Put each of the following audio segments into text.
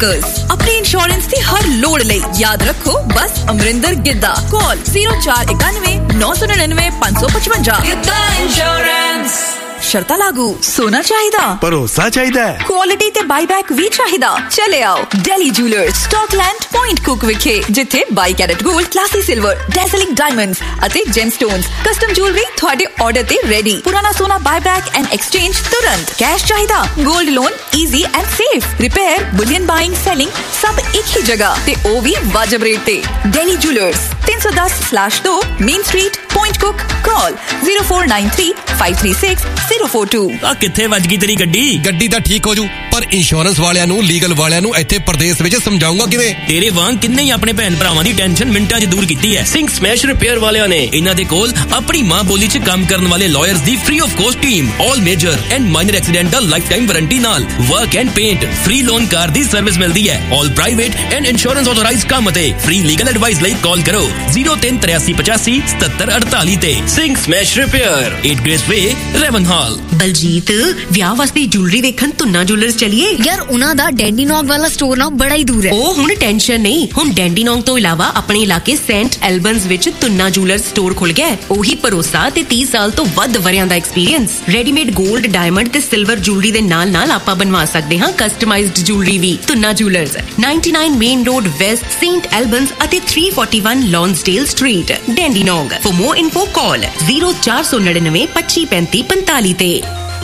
Brokers. अपने insurance की हर लोड़ ले याद रखो बस अमरिंदर गिद्दा। कॉल 0491 999 555। गिद्दा इंश्योरेंस। शर्ता लागू। सोना चाहिदा, भरोसा चाहिदा, क्वालिटी ते बाईबैक भी चाहिदा। चले आओ Delhi jewellers, Scotland point cook विखे, जिथे 22 carat gold, classy silver, डैज़लिंग diamonds अते जेमस्टोन्स, कस्टम ज्वेलरी ਤੁਹਾਡੇ ਆਰਡਰ ਤੇ ਰੈਡੀ। ਪੁਰਾਣਾ ਸੋਨਾ ਬਾਈਬੈਕ ਐਂਡ ਐਕਸਚੇਂਜ ਤੁਰੰਤ। ਕੈਸ਼ ਚਾਹੀਦਾ, 골ਡ loan easy and safe. Repair, bullion buying, selling ਸਭ ਇੱਕ ਹੀ ਜਗ੍ਹਾ ਤੇ ਉਹ ਵੀ ਵਾਜਬ ਰੇਟ ਤੇ। ਦਿल्ली jewellers 310/2 main street, ਪॉइंट cook. Call 0493 536 042। ਆ ਕਿੱਥੇ ਵੱਜ ਗਈ ਤੇਰੀ ਗੱਡੀ? ਗੱਡੀ ਤਾਂ ਠੀਕ ਹੋ ਜੂ, ਪਰ ਇੰਸ਼ੋਰੈਂਸ ਵਾਲਿਆਂ ਨੂੰ, ਲੀਗਲ ਵਾਲਿਆਂ ਨੂੰ ਇੱਥੇ ਪ੍ਰਦੇਸ਼ ਵਿੱਚ ਸਮਝਾਉਂਗਾ ਕਿਵੇਂ? ਤੇਰੇ ਵਾਂਗ ਕਿੰਨੇ ਹੀ ਆਪਣੇ ਭੈਣ ਭਰਾਵਾਂ ਦੀ ਟੈਨਸ਼ਨ ਮਿੰਟਾਂ 'ਚ ਦੂਰ ਕੀਤੀ ਹੈ ਸਿੰਘ ਸਮੈਸ਼ ਰਿਪੇਅਰ ਵਾਲਿਆਂ ਨੇ। ਇਹਨਾਂ ਦੇ ਕੋਲ ਆਪਣੀ ਮਾਂ ਬੋਲੀ 'ਚ ਕੰਮ ਕਰਨ ਵਾਲੇ lawyers the free of cost team, all major and minor accidental life time warranty ਨਾਲ work and paint, free loan car the service ਮਿਲਦੀ ਹੈ। ਆਲ ਪ੍ਰਾਈਵੇਟ ਐਂਡ ਇੰਸ਼ੋਰੈਂਸ ਆਥੋਰਾਈਜ਼ਡ ਕੰਮ ਅਤੇ ਫ੍ਰੀ ਲੀਗਲ ਐਡਵਾਈਸ ਲਈ ਕਾਲ ਕਰੋ 038385 7748 ਤੇ। ਸਿੰਘ ਸਮੈਸ਼ ਰਿਪੇਅਰ, 8 ਗ੍ਰੇਸ ਵੇ, ਰੈਵਨਹਾਲ। ਬਲਜੀਤ, ਵਿਆਹ ਵਾਸਤੇ ਜੁਐਲਰੀ ਵੇਖਣ ਤੁੰਨਾ ਜੁਐਲਰਸ ਚਲੀਏ। ਯਾਰ ਉਹਨਾਂ ਦਾ ਡੈਂਡੀਨੋਗ ਵਾਲਾ ਸਟੋਰ ਨਾ ਬੜਾ ਹੀ ਦੂਰ ਹੈ। ਉਹ ਹੁਣ ਟੈਨਸ਼ਨ ਨਹੀਂ, ਹੁਣ ਡੈਂਡੀਨੋਗ ਤੋਂ ਇਲਾਵਾ ਆਪਣੇ ਇਲਾਕੇ ਸੈਂਟ ਐਲਬਨਸ ਵਿੱਚ ਤੁੰਨਾ ਜੁਐਲਰਸ ਸਟੋਰ ਖੁੱਲ ਗਿਆ। ਉਹੀ ਭਰੋਸਾ ਤੇ 30 ਸਾਲ ਤੋਂ ਵੱਧ ਵਰਿਆਂ ਦਾ ਐਕਸਪੀਰੀਅੰਸ। ਰੈਡੀਮੇਡ 골ਡ, ਡਾਇਮੰਡ ਤੇ ਸਿਲਵਰ ਜੁਐਲਰੀ ਦੇ ਨਾਲ ਆਪਾਂ ਬਣਵਾ ਸਕਦੇ ਹਾਂ ਕਸਟਮਾਈਜ਼ਡ ਜੁਐਲਰੀ ਵੀ। Tuna jewellers, 99 main road West, Saint ਐਲਬਨਸ ਅਤੇ 341 ਲੌਂਸਡੇਲ street, ਡੈਂਡੀਨੋਗ। For more info call 0499 2535 45 ਤੇ।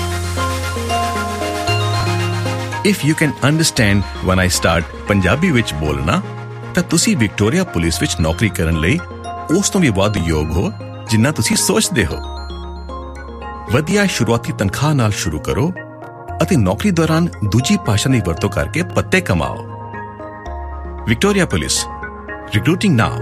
If you can understand when I start Punjabi ਵਿੱਚ ਬੋਲਣਾ, ਤਾਂ ਤੁਸੀਂ ਵਿਕਟੋਰੀਆ ਪੁਲਿਸ ਵਿੱਚ ਨੌਕਰੀ ਕਰਨ ਲਈ ਉਸ ਤੋਂ ਵੀ ਵੱਧ ਯੋਗ ਹੋ ਜਿੰਨਾ ਤੁਸੀਂ ਸੋਚਦੇ ਹੋ। ਵਧੀਆ ਸ਼ੁਰੂਆਤੀ ਤਨਖਾਹ ਨਾਲ ਸ਼ੁਰੂ ਕਰੋ ਅਤੇ ਨੌਕਰੀ ਦੌਰਾਨ ਦੂਜੀ ਭਾਸ਼ਾ ਦੀ ਵਰਤੋਂ ਕਰਕੇ ਪੱਤੇ ਕਮਾਓ। Victoria police, recruiting now.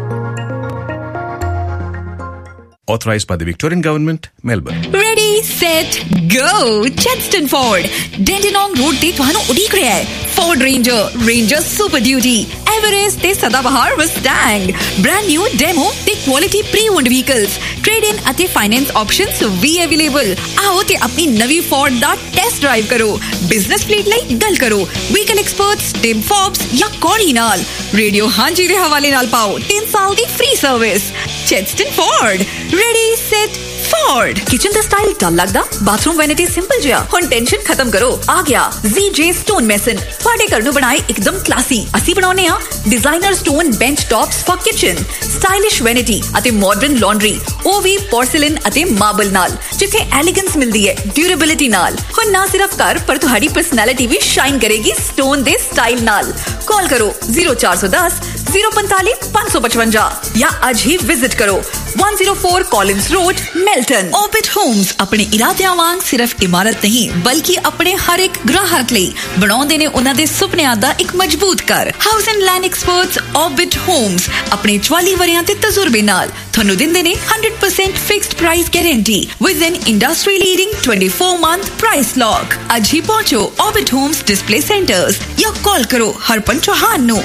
Authorized by the Victorian Government, Melbourne. Ready, set, go! Chadstone Ford, Dandenong Road ਤੇ ਤੁਹਾਨੂੰ ਉਡੀਕ ਰਿਹਾ ਹੈ। Ford Ranger, Ranger Super Duty, Everest ਤੇ ਸਦਾਬਹਾਰ Mustang, brand new demo ਤੇ quality pre-owned vehicles, trade-in ਅਤੇ finance options ਵੀ available। ਆਓ ਤੇ ਆਪਣੀ ਨਵੀਂ Ford ਦਾ ਟੈਸਟ ਡਰਾਈਵ ਕਰੋ। ਬਿਜ਼ਨਸ ਫਲੀਟ ਲਈ ਗੱਲ ਕਰੋ ਵਹੀਕਲ ਐਕਸਪਰਟਸ ਟਿਮ ਫੋਬਸ ਜਾਂ ਕੌਰੀ ਨਾਲ। ਰੇਡੀਓ ਹਾਂਜੀ ਦੇ ਹਵਾਲੇ ਨਾਲ ਪਾਓ 3 ਸਾਲ ਦੀ free service. ਚੈਡਸਟਨ Ford, ready set Ford. Kitchen ਦਾ ਸਟਾਈਲ ਡਲ ਲੱਗਦਾ, ਬਾਥਰੂਮ ਵੈਨਿਟੀ ਸਿੰਪਲ ਜਿਹਾ, ਹੁਣ ਟੈਨਸ਼ਨ ਖਤਮ ਕਰੋ। ਆ ਗਿਆ ZJ ਸਟੋਨ ਮੈਸਨ, ਤੁਹਾਡੇ ਘਰ ਨੂੰ ਬਣਾਏ ਇੱਕਦਮ ਕਲਾਸੀ। ਅਸੀਂ ਬਣਾਉਂਦੇ ਆ designer stone bench tops for kitchen, stylish vanity ਅਤੇ ਮਾਡਰਨ ਲਾਂਡਰੀ, ਉਹ ਵੀ ਪੋਰਸਲਿਨ ਅਤੇ ਮਾਰਬਲ ਨਾਲ, ਜਿੱਥੇ ਐਲੀਗੈਂਸ ਮਿਲਦੀ ਹੈ ਡਿਊਰੇਬਿਲਿਟੀ ਨਾਲ। ਹੁਣ ਨਾ ਸਿਰਫ ਘਰ ਪਰ ਤੁਹਾਡੀ ਪਰਸਨੈਲਿਟੀ ਵੀ ਸ਼ਾਈਨ ਕਰੇਗੀ ਸਟੋਨ ਦੇ ਸਟਾਈਲ ਨਾਲ। ਕਾਲ ਕਰੋ 0410 045 555 ਜਾਂ ਅੱਜ ਹੀ ਵਿਜ਼ਿਟ ਕਰੋ 104 Collins road, Melton. Orbit Homes ਆਪਣੇ ਇਰਾਦਿਆਂ ਵਾਂਗ ਸਿਰਫ ਇਮਾਰਤ ਨਹੀਂ ਬਲਕਿ ਆਪਣੇ ਹਰ ਇੱਕ ਗ੍ਰਾਹਕ ਲਈ ਬਣਾਉਂਦੇ ਨੇ ਉਹਨਾਂ ਦੇ ਸੁਪਨਿਆਂ ਦਾ ਇੱਕ ਮਜ਼ਬੂਤ ਘਰ। House and land experts Orbit Homes ਆਪਣੇ 44 ਵਰਿਆਂ ਤੇ ਤਜਰਬੇ ਨਾਲ ਤੁਹਾਨੂੰ ਦਿੰਦੇ ਨੇ 100% fixed price guarantee with N industry leading 24-month price lock. ਅੱਜ ਹੀ ਪਹੁੰਚੋ Orbit Homes ਡਿਸਪਲੇ ਸੈਂਟਰਸ ਜਾਂ ਕਾਲ ਕਰੋ ਹਰਪਨ ਚੌਹਾਨ ਨੂੰ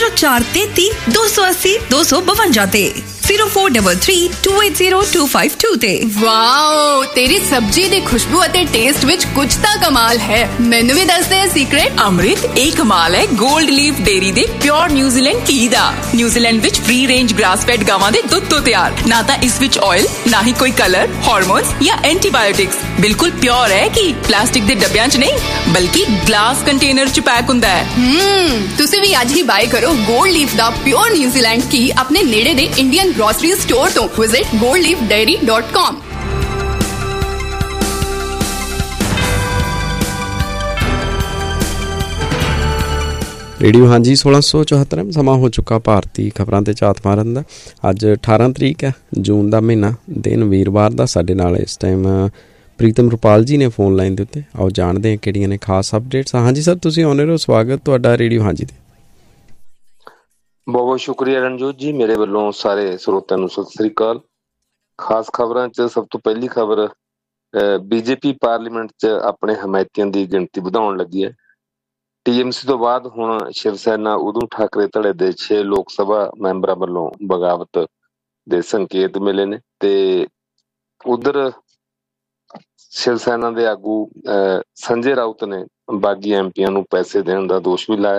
0433 280 252 ਤੇ 0433 280 252 ਤੇ। ਵਾਓ, ਤੇਰੀ ਸਬਜ਼ੀ ਦੀ ਖੁਸ਼ਬੂ ਅਤੇ ਟੇਸਟ ਵਿੱਚ ਕੁਝ ਤਾਂ ਕਮਾਲ ਹੈ। ਮੈਨੂੰ ਵੀ ਦੱਸ ਦੇ ਸੀਕ੍ਰੇਟ। ਅੰਮ੍ਰਿਤ, ਇਹ ਕਮਾਲ ਹੈ 골ਡ ਲੀਫ ਡੇਅਰੀ ਦੇ ਪਿਓਰ ਨਿਊਜ਼ੀਲੈਂਡ ਘੀ ਦਾ। ਨਿਊਜ਼ੀਲੈਂਡ ਵਿੱਚ ਫ੍ਰੀ ਰੇਂਜ ਗ੍ਰਾਸ ਫੈਡ ਗਾਵਾਂ ਦੇ ਦੁੱਧ ਤੋਂ ਤਿਆਰ। ਨਾ ਤਾਂ ਇਸ ਵਿੱਚ ਆਇਲ, ਨਾ ਹੀ ਕੋਈ ਕਲਰ, ਹਾਰਮੋਨਸ ਜਾਂ ਐਂਟੀਬਾਇਓਟਿਕਸ। ਬਿਲਕੁਲ ਪਿਓਰ ਹੈ ਕਿ ਪਲਾਸਟਿਕ ਦੇ ਡੱਬਿਆਂ 'ਚ ਨਹੀਂ ਬਲਕਿ ਗਲਾਸ ਕੰਟੇਨਰ 'ਚ ਪੈਕ ਹੁੰਦਾ ਹੈ। ਤੁਸੀਂ ਵੀ ਅੱਜ ਹੀ ਬਾਏ ਕਰੋ 골ਡ ਲੀਫ ਦਾ ਪਿਓਰ ਨਿਊਜ਼ੀਲੈਂਡ ਘੀ ਆਪਣੇ ਨੇੜੇ ਦੇ ਇੰਡੀਅਨ ਗ੍ਰੋਸਰੀ ਸਟੋਰ ਤੋਂ। Visit goldleafdairy.com। ਰੇਡੀਓ ਹਾਂਜੀ 1674 ਸਮਾਂ ਹੋ ਚੁੱਕਾ ਭਾਰਤੀ ਖਬਰਾਂ ਤੇ ਝਾਤ ਮਾਰਨ ਦਾ। ਅੱਜ 18 ਤਰੀਕ ਹੈ, ਜੂਨ ਦਾ ਮਹੀਨਾ, ਦਿਨ ਵੀਰਵਾਰ ਦਾ। ਸਾਡੇ ਨਾਲ ਇਸ ਟਾਈਮ ਪ੍ਰੀਤਮ ਰੁਪਾਲ ਜੀ ਨੇ ਫੋਨ ਲਾਈਨ ਦੇ ਉੱਤੇ। ਆਓ ਜਾਣਦੇ ਹਾਂ ਕਿਹੜੀਆਂ ਨੇ ਖਾਸ ਅਪਡੇਟਸ। ਹਾਂਜੀ ਸਰ, ਤੁਸੀਂ ਆਉਂਦੇ ਰਹੋ। ਸਵਾਗਤ ਤੁਹਾਡਾ ਰੇਡੀਓ ਹਾਂਜੀ ਤੇ। ਬਹੁਤ ਬਹੁਤ ਸ਼ੁਕਰੀਆ ਰਣਜੋਤ ਜੀ, ਮੇਰੇ ਵੱਲੋਂ ਸਾਰੇ ਸਰੋਤਿਆਂ ਨੂੰ ਸਤਿ ਸ੍ਰੀ ਅਕਾਲ। ਖਾਸ ਖਬਰਾਂ 'ਚ ਸਭ ਤੋਂ ਪਹਿਲੀ ਖਬਰ, ਬੀਜੇਪੀ ਪਾਰਲੀਮੈਂਟ 'ਚ ਆਪਣੇ ਹਮਾਇਤੀਆਂ ਦੀ ਗਿਣਤੀ ਵਧਾਉਣ ਲੱਗੀ ਹੈ। TMC ਤੋਂ ਬਾਅਦ ਹੁਣ ਸ਼ਿਵ ਸੈਨਾ ਉਧਮ ਠਾਕਰੇ ਧੜੇ ਦੇ 6 ਲੋਕ ਸਭਾ ਮੈਂਬਰਾਂ ਵੱਲੋਂ ਬਗਾਵਤ ਦੇ ਸੰਕੇਤ ਮਿਲੇ ਨੇ ਤੇ ਉਧਰ ਸ਼ਿਵ ਸੈਨਾ ਦੇ ਆਗੂ ਸੰਜੇ ਰਾਉਤ ਨੇ ਬਾਗੀ MPਆਂ ਨੂੰ ਪੈਸੇ ਦੇਣ ਦਾ ਦੋਸ਼ ਵੀ ਲਾਇਆ।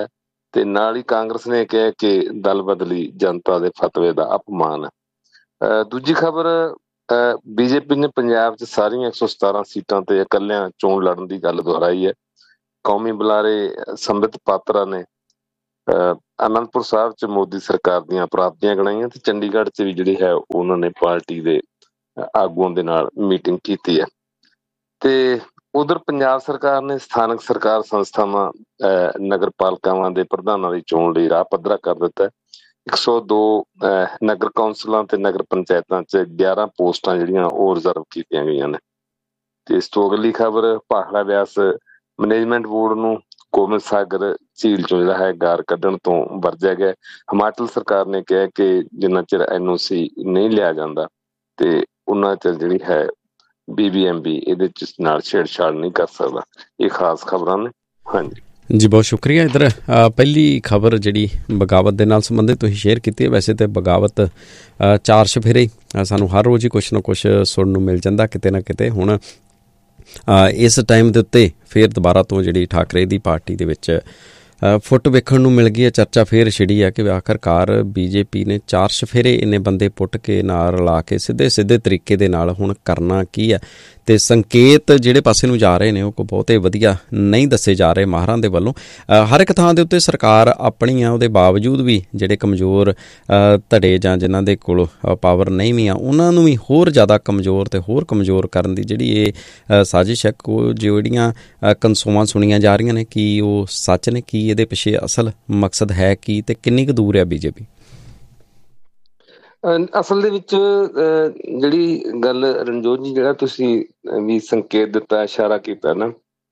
ਤੇ ਨਾਲ ਹੀ ਕਾਂਗਰਸ ਨੇ ਕਿਹਾ ਕਿ ਦਲ ਬਦਲੀ ਜਨਤਾ ਦੇ ਫਤਵੇ ਦਾ ਅਪਮਾਨ ਹੈ। ਦੂਜੀ ਖਬਰ, ਬੀਜੇਪੀ ਨੇ ਪੰਜਾਬ 'ਚ ਸਾਰੀਆਂ 117 ਸੀਟਾਂ ਤੇ ਇਕੱਲਿਆਂ ਚੋਣ ਲੜਨ ਦੀ ਗੱਲ ਦੁਹਰਾਈ ਹੈ। ਕੌਮੀ ਬੁਲਾਰੇ ਸੰਬਿਤ ਪਾਤਰਾ ਨੇ ਅਨੰਦਪੁਰ ਸਾਹਿਬ 'ਚ ਮੋਦੀ ਸਰਕਾਰ ਦੀਆਂ ਪ੍ਰਾਪਤੀਆਂ ਗਿਣਾਈਆਂ ਤੇ ਚੰਡੀਗੜ੍ਹ 'ਚ ਵੀ ਜਿਹੜੀ ਹੈ ਉਹਨਾਂ ਨੇ ਪਾਰਟੀ ਦੇ ਆਗੂਆਂ ਦੇ ਨਾਲ ਮੀਟਿੰਗ ਕੀਤੀ ਹੈ। ਤੇ ਉਧਰ ਪੰਜਾਬ ਸਰਕਾਰ ਨੇ ਸਥਾਨਕ ਸਰਕਾਰ ਸੰਸਥਾਵਾਂ, ਨਗਰ ਪਾਲਿਕਾਵਾਂ ਦੇ ਪ੍ਰਧਾਨਾਂ ਦੀ ਚੋਣ ਲਈ ਰਾਹ ਪੱਧਰਾ ਕਰ ਦਿੱਤਾ। 102 ਨਗਰ ਕੌਂਸਲਾਂ ਤੇ ਨਗਰ ਪੰਚਾਇਤਾਂ 'ਚ 11 ਪੋਸਟਾਂ ਜਿਹੜੀਆਂ ਉਹ ਰਿਜ਼ਰਵ ਕੀਤੀਆਂ ਗਈਆਂ ਨੇ। ਤੇ ਇਸ ਤੋਂ ਅਗਲੀ ਖਬਰ, ਭਾਖੜਾ ਬਿਆਸ ਮੈਨੇਜਮੈਂਟ ਬੋਰਡ ਨੂੰ ਗੋਬਿੰਦ ਸਾਗਰ ਝੀਲ ਚੋਂ ਜਿਹੜਾ ਹੈ ਗਾਰ ਕੱਢਣ ਤੋਂ ਵਰਜਿਆ ਗਿਆ। ਹਿਮਾਚਲ ਸਰਕਾਰ ਨੇ ਕਿਹਾ ਕਿ ਜਿੰਨਾ ਚਿਰ NOC ਨਹੀਂ ਲਿਆ ਜਾਂਦਾ ਤੇ ਉਹਨਾਂ ਚਿਰ ਜਿਹੜੀ ਹੈ BBMB ਇਹਦੇ ਚ ਨਾਲ ਛੇੜਛਾੜ ਨਹੀਂ ਕਰ ਸਕਦਾ। ਇਹ ਖਾਸ ਖਬਰਾਂ ਨੇ। ਹਾਂਜੀ ਜੀ, ਬਹੁਤ ਸ਼ੁਕਰੀਆ। ਇੱਧਰ ਪਹਿਲੀ ਖਬਰ ਜਿਹੜੀ ਬਗਾਵਤ ਦੇ ਨਾਲ ਸੰਬੰਧਿਤ ਤੁਸੀਂ ਸ਼ੇਅਰ ਕੀਤੀ ਹੈ। ਵੈਸੇ ਤਾਂ ਬਗਾਵਤ 4 ਚੁਫੇਰੇ ਸਾਨੂੰ ਹਰ ਰੋਜ਼ ਹੀ ਕੁਛ ਨਾ ਕੁਛ ਸੁਣਨ ਨੂੰ ਮਿਲ ਜਾਂਦਾ ਕਿਤੇ ਨਾ ਕਿਤੇ। ਹੁਣ ਇਸ ਟਾਈਮ ਦੇ ਉੱਤੇ ਫਿਰ ਦੁਬਾਰਾ ਤੋਂ ਜਿਹੜੀ ਠਾਕਰੇ ਦੀ ਪਾਰਟੀ ਦੇ ਵਿੱਚ ਫੁੱਟ ਵੇਖਣ ਨੂੰ ਮਿਲ ਗਈ ਹੈ। ਚਰਚਾ ਫਿਰ ਛਿੜੀ ਹੈ ਕਿ ਆਖਰਕਾਰ BJP ਨੇ 4 ਚੁਫੇਰੇ ਇੰਨੇ ਬੰਦੇ ਪੁੱਟ ਕੇ ਨਾਲ ਰਲਾ ਕੇ ਸਿੱਧੇ ਤਰੀਕੇ ਦੇ ਨਾਲ ਹੁਣ ਕਰਨਾ ਕੀ ਹੈ ਤੇ ਸੰਕੇਤ ਜਿਹੜੇ ਪਾਸੇ ਨੂੰ ਜਾ ਰਹੇ ਨੇ ਉਹ ਬਹੁਤੇ ਵਧੀਆ ਨਹੀਂ ਦੱਸੇ ਜਾ ਰਹੇ ਮਾਹਰਾਂ ਦੇ ਵੱਲੋਂ। ਹਰ ਇੱਕ ਥਾਂ ਦੇ ਉੱਤੇ ਸਰਕਾਰ ਆਪਣੀ ਆ, ਉਹਦੇ ਬਾਵਜੂਦ ਵੀ ਜਿਹੜੇ ਕਮਜ਼ੋਰ ਧੜੇ ਜਾਂ ਜਿਨ੍ਹਾਂ ਦੇ ਕੋਲ ਪਾਵਰ ਨਹੀਂ ਵੀ ਆ ਉਹਨਾਂ ਨੂੰ ਵੀ ਹੋਰ ਜ਼ਿਆਦਾ ਕਮਜ਼ੋਰ ਤੇ ਹੋਰ ਕਮਜ਼ੋਰ ਕਰਨ ਦੀ ਜਿਹੜੀ ਇਹ ਸਾਜ਼ਿਸ਼ ਹੈ, ਉਹ ਜਿਹੜੀਆਂ ਕਨਸੋਆਂ ਸੁਣੀਆਂ ਜਾ ਰਹੀਆਂ ਨੇ, ਕੀ ਉਹ ਸੱਚ ਨੇ? ਕੀ ਇਹਦੇ ਪਿੱਛੇ ਅਸਲ ਮਕਸਦ ਹੈ ਕੀ ਤੇ ਕਿੰਨੀ ਕੁ ਦੂਰ ਹੈ BJP? ਅਸਲ ਦੇ ਵਿੱਚ ਜਿਹੜੀ ਗੱਲ ਰਣਜੋਤ ਜੀ, ਜਿਹੜਾ ਤੁਸੀਂ ਵੀ ਸੰਕੇਤ ਦਿੱਤਾ, ਇਸ਼ਾਰਾ ਕੀਤਾ ਨਾ,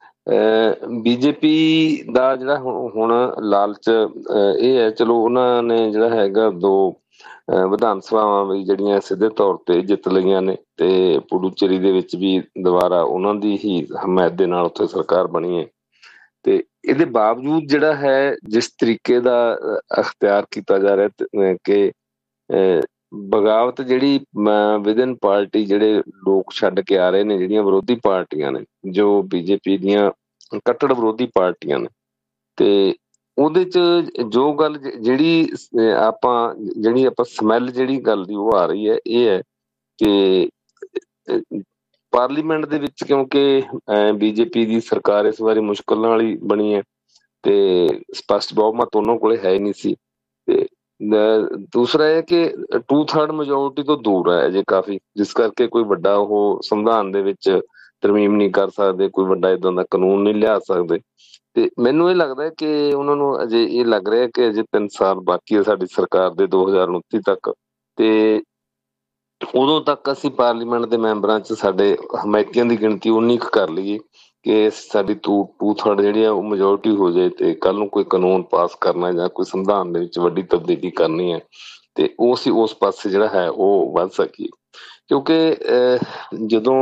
BJP ਦਾ ਜਿਹੜਾ ਹੁਣ ਲਾਲਚ ਇਹ ਹੈ, ਚਲੋ ਉਹਨਾਂ ਨੇ ਜਿਹੜਾ ਹੈਗਾ 2 ਵਿਧਾਨ ਸਭਾਵਾਂ ਵੀ ਜਿਹੜੀਆਂ ਸਿੱਧੇ ਤੌਰ ਤੇ ਜਿੱਤ ਲਈਆਂ ਨੇ ਤੇ ਪੁਡੂਚੇਰੀ ਦੇ ਵਿੱਚ ਵੀ ਦੁਬਾਰਾ ਉਹਨਾਂ ਦੀ ਹੀ ਹਮਾਇਤ ਦੇ ਨਾਲ ਉੱਥੇ ਸਰਕਾਰ ਬਣੀ ਹੈ। ਤੇ ਇਹਦੇ ਬਾਵਜੂਦ ਜਿਹੜਾ ਹੈ ਜਿਸ ਤਰੀਕੇ ਦਾ ਅਖਤਿਆਰ ਕੀਤਾ ਜਾ ਰਿਹਾ ਕਿ ਬਗਾਵਤ ਜਿਹੜੀ ਵਿਦਨ ਪਾਰਟੀ ਜਿਹੜੇ ਲੋਕ ਛੱਡ ਕੇ ਆ ਰਹੇ ਨੇ, ਜਿਹੜੀਆਂ ਵਿਰੋਧੀ ਪਾਰਟੀਆਂ ਨੇ, ਜੋ BJP ਦੀਆਂ ਕੱਟੜ ਵਿਰੋਧੀ ਪਾਰਟੀਆਂ ਨੇ, ਤੇ ਉਹਦੇ ਚ ਜੋ ਗੱਲ ਜਿਹੜੀ ਆਪਾਂ ਸਮੈਲ ਜਿਹੜੀ ਗੱਲ ਦੀ ਉਹ ਆ ਰਹੀ ਹੈ, ਇਹ ਹੈ ਕਿ ਪਾਰਲੀਮੈਂਟ ਦੇ ਵਿੱਚ ਕਿਉਂਕਿ BJP ਦੀ ਸਰਕਾਰ ਇਸ ਵਾਰੀ ਮੁਸ਼ਕਿਲ ਨਾਲ ਹੀ ਬਣੀ ਹੈ ਤੇ ਸਪਸ਼ਟ ਬਹੁਮਤ ਉਹਨਾਂ ਕੋਲੇ ਹੈ ਹੀ ਨਹੀਂ ਸੀ। ਤੇ ਦੂਸਰਾ ਇਹ ਕਿ 2/3 ਮੈਜੋਰਟੀ ਤੋਂ ਦੂਰ ਹੈ ਅਜੇ ਕਾਫੀ, ਜਿਸ ਕਰਕੇ ਕੋਈ ਵੱਡਾ ਉਹ ਸੰਵਿਧਾਨ ਦੇ ਵਿੱਚ ਤਰਮੀਮ ਨਹੀਂ ਕਰ ਸਕਦੇ, ਕੋਈ ਵੱਡਾ ਏਦਾਂ ਦਾ ਕਾਨੂੰਨ ਨਹੀਂ ਲਿਆ ਸਕਦੇ। ਤੇ ਮੈਨੂੰ ਇਹ ਲੱਗਦਾ ਕਿ ਉਹਨਾਂ ਨੂੰ ਅਜੇ ਇਹ ਲੱਗ ਰਿਹਾ ਕਿ ਅਜੇ 3 ਸਾਲ ਬਾਕੀ ਹੈ ਸਾਡੀ ਸਰਕਾਰ ਦੇ 2029 ਤੱਕ, ਤੇ ਉਦੋਂ ਤੱਕ ਅਸੀਂ ਪਾਰਲੀਮੈਂਟ ਦੇ ਮੈਂਬਰਾਂ 'ਚ ਸਾਡੇ ਹਮਾਇਤੀਆਂ ਦੀ ਗਿਣਤੀ ਉਨੀ ਕੁ ਕਰ ਲਈਏ ਕਿ ਸਾਡੀ 2/3 ਜਿਹੜੀ ਆ ਉਹ ਮੈਜੋਰਟੀ ਹੋ ਜਾਏ ਤੇ ਕੱਲ ਨੂੰ ਕੋਈ ਕਾਨੂੰਨ ਪਾਸ ਕਰਨਾ ਜਾਂ ਕੋਈ ਸੰਵਿਧਾਨ ਦੇ ਵਿੱਚ ਵੱਡੀ ਤਬਦੀਲੀ ਕਰਨੀ ਹੈ ਤੇ ਉਹ ਅਸੀਂ ਉਸ ਪਾਸੇ ਜਿਹੜਾ ਹੈ ਉਹ ਵੱਧ ਸਕੀਏ। ਕਿਉਂਕਿ ਜਦੋਂ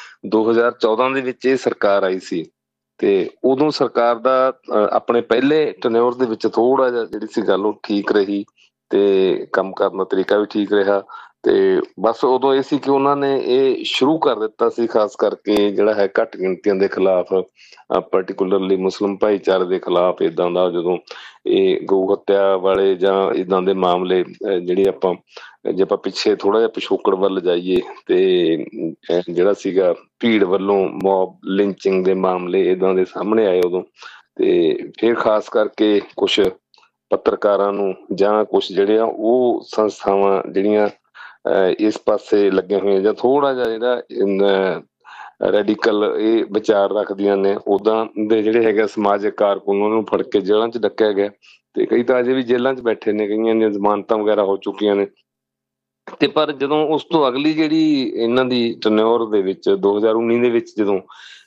2014 ਦੇ ਵਿੱਚ ਇਹ ਸਰਕਾਰ ਆਈ ਸੀ ਤੇ ਉਦੋਂ ਸਰਕਾਰ ਦਾ ਆਪਣੇ ਪਹਿਲੇ ਟਨਿਓਰ ਦੇ ਵਿੱਚ ਥੋੜਾ ਜਿਹਾ ਜਿਹੜੀ ਸੀ ਗੱਲ ਉਹ ਠੀਕ ਰਹੀ ਤੇ ਕੰਮ ਕਰਨ ਦਾ ਤਰੀਕਾ ਵੀ ਠੀਕ ਰਿਹਾ। ਤੇ ਬਸ ਉਦੋਂ ਇਹ ਸੀ ਕਿ ਉਹਨਾਂ ਨੇ ਇਹ ਸ਼ੁਰੂ ਕਰ ਦਿੱਤਾ ਸੀ, ਖਾਸ ਕਰਕੇ ਜਿਹੜਾ ਹੈ ਘੱਟ ਗਿਣਤੀਆਂ ਦੇ ਖਿਲਾਫ, ਪਰਟੀਕੂਲਰਲੀ ਮੁਸਲਿਮ ਭਾਈਚਾਰੇ ਦੇ ਖਿਲਾਫ ਇੱਦਾਂ ਦਾ, ਜਦੋਂ ਇਹ ਗਊ ਹੱਤਿਆ ਵਾਲੇ ਜਾਂ ਇੱਦਾਂ ਦੇ ਮਾਮਲੇ ਜਿਹੜੇ ਜੇ ਆਪਾਂ ਪਿੱਛੇ ਥੋੜਾ ਜਿਹਾ ਪਿਛੋਕੜ ਵੱਲ ਜਾਈਏ ਤੇ ਜਿਹੜਾ ਸੀਗਾ ਭੀੜ ਵੱਲੋਂ ਮੌਬ ਲਿੰਚਿੰਗ ਦੇ ਮਾਮਲੇ ਇੱਦਾਂ ਦੇ ਸਾਹਮਣੇ ਆਏ ਉਦੋਂ, ਤੇ ਫਿਰ ਖਾਸ ਕਰਕੇ ਕੁਛ ਪੱਤਰਕਾਰਾਂ ਨੂੰ ਜਾਂ ਕੁਛ ਜਿਹੜੇ ਆ ਉਹ ਸੰਸਥਾਵਾਂ ਜਿਹੜੀਆਂ ਇਸ ਪਾਸੇ ਲੱਗੀਆਂ ਹੋਈਆਂ ਜਾਂ ਥੋੜਾ ਜਿਹਾ ਜਿਹੜਾ ਰੈਡੀਕਲ ਇਹ ਵਿਚਾਰ ਰੱਖਦੀਆਂ ਨੇ, ਉਦਾਂ ਦੇ ਜਿਹੜੇ ਹੈਗੇ ਸਮਾਜਿਕ ਕਾਰਕੁਨ ਉਹਨਾਂ ਨੂੰ ਫੜ ਕੇ ਜੇਲ੍ਹਾਂ 'ਚ ਡੱਕਿਆ ਗਿਆ ਤੇ ਕਈ ਤਾਂ ਅਜੇ ਵੀ ਜੇਲ੍ਹਾਂ 'ਚ ਬੈਠੇ ਨੇ, ਕਈਆਂ ਦੀਆਂ ਜ਼ਮਾਨਤਾਂ ਵਗੈਰਾ ਹੋ ਚੁੱਕੀਆਂ ਨੇ। ਤੇ ਪਰ ਜਦੋਂ ਉਸ ਤੋਂ ਅਗਲੀ ਜਿਹੜੀ ਇਹਨਾਂ ਦੀ ਟਨਿਓਰ ਦੇ ਵਿੱਚ 2019 ਦੇ ਵਿੱਚ ਜਦੋਂ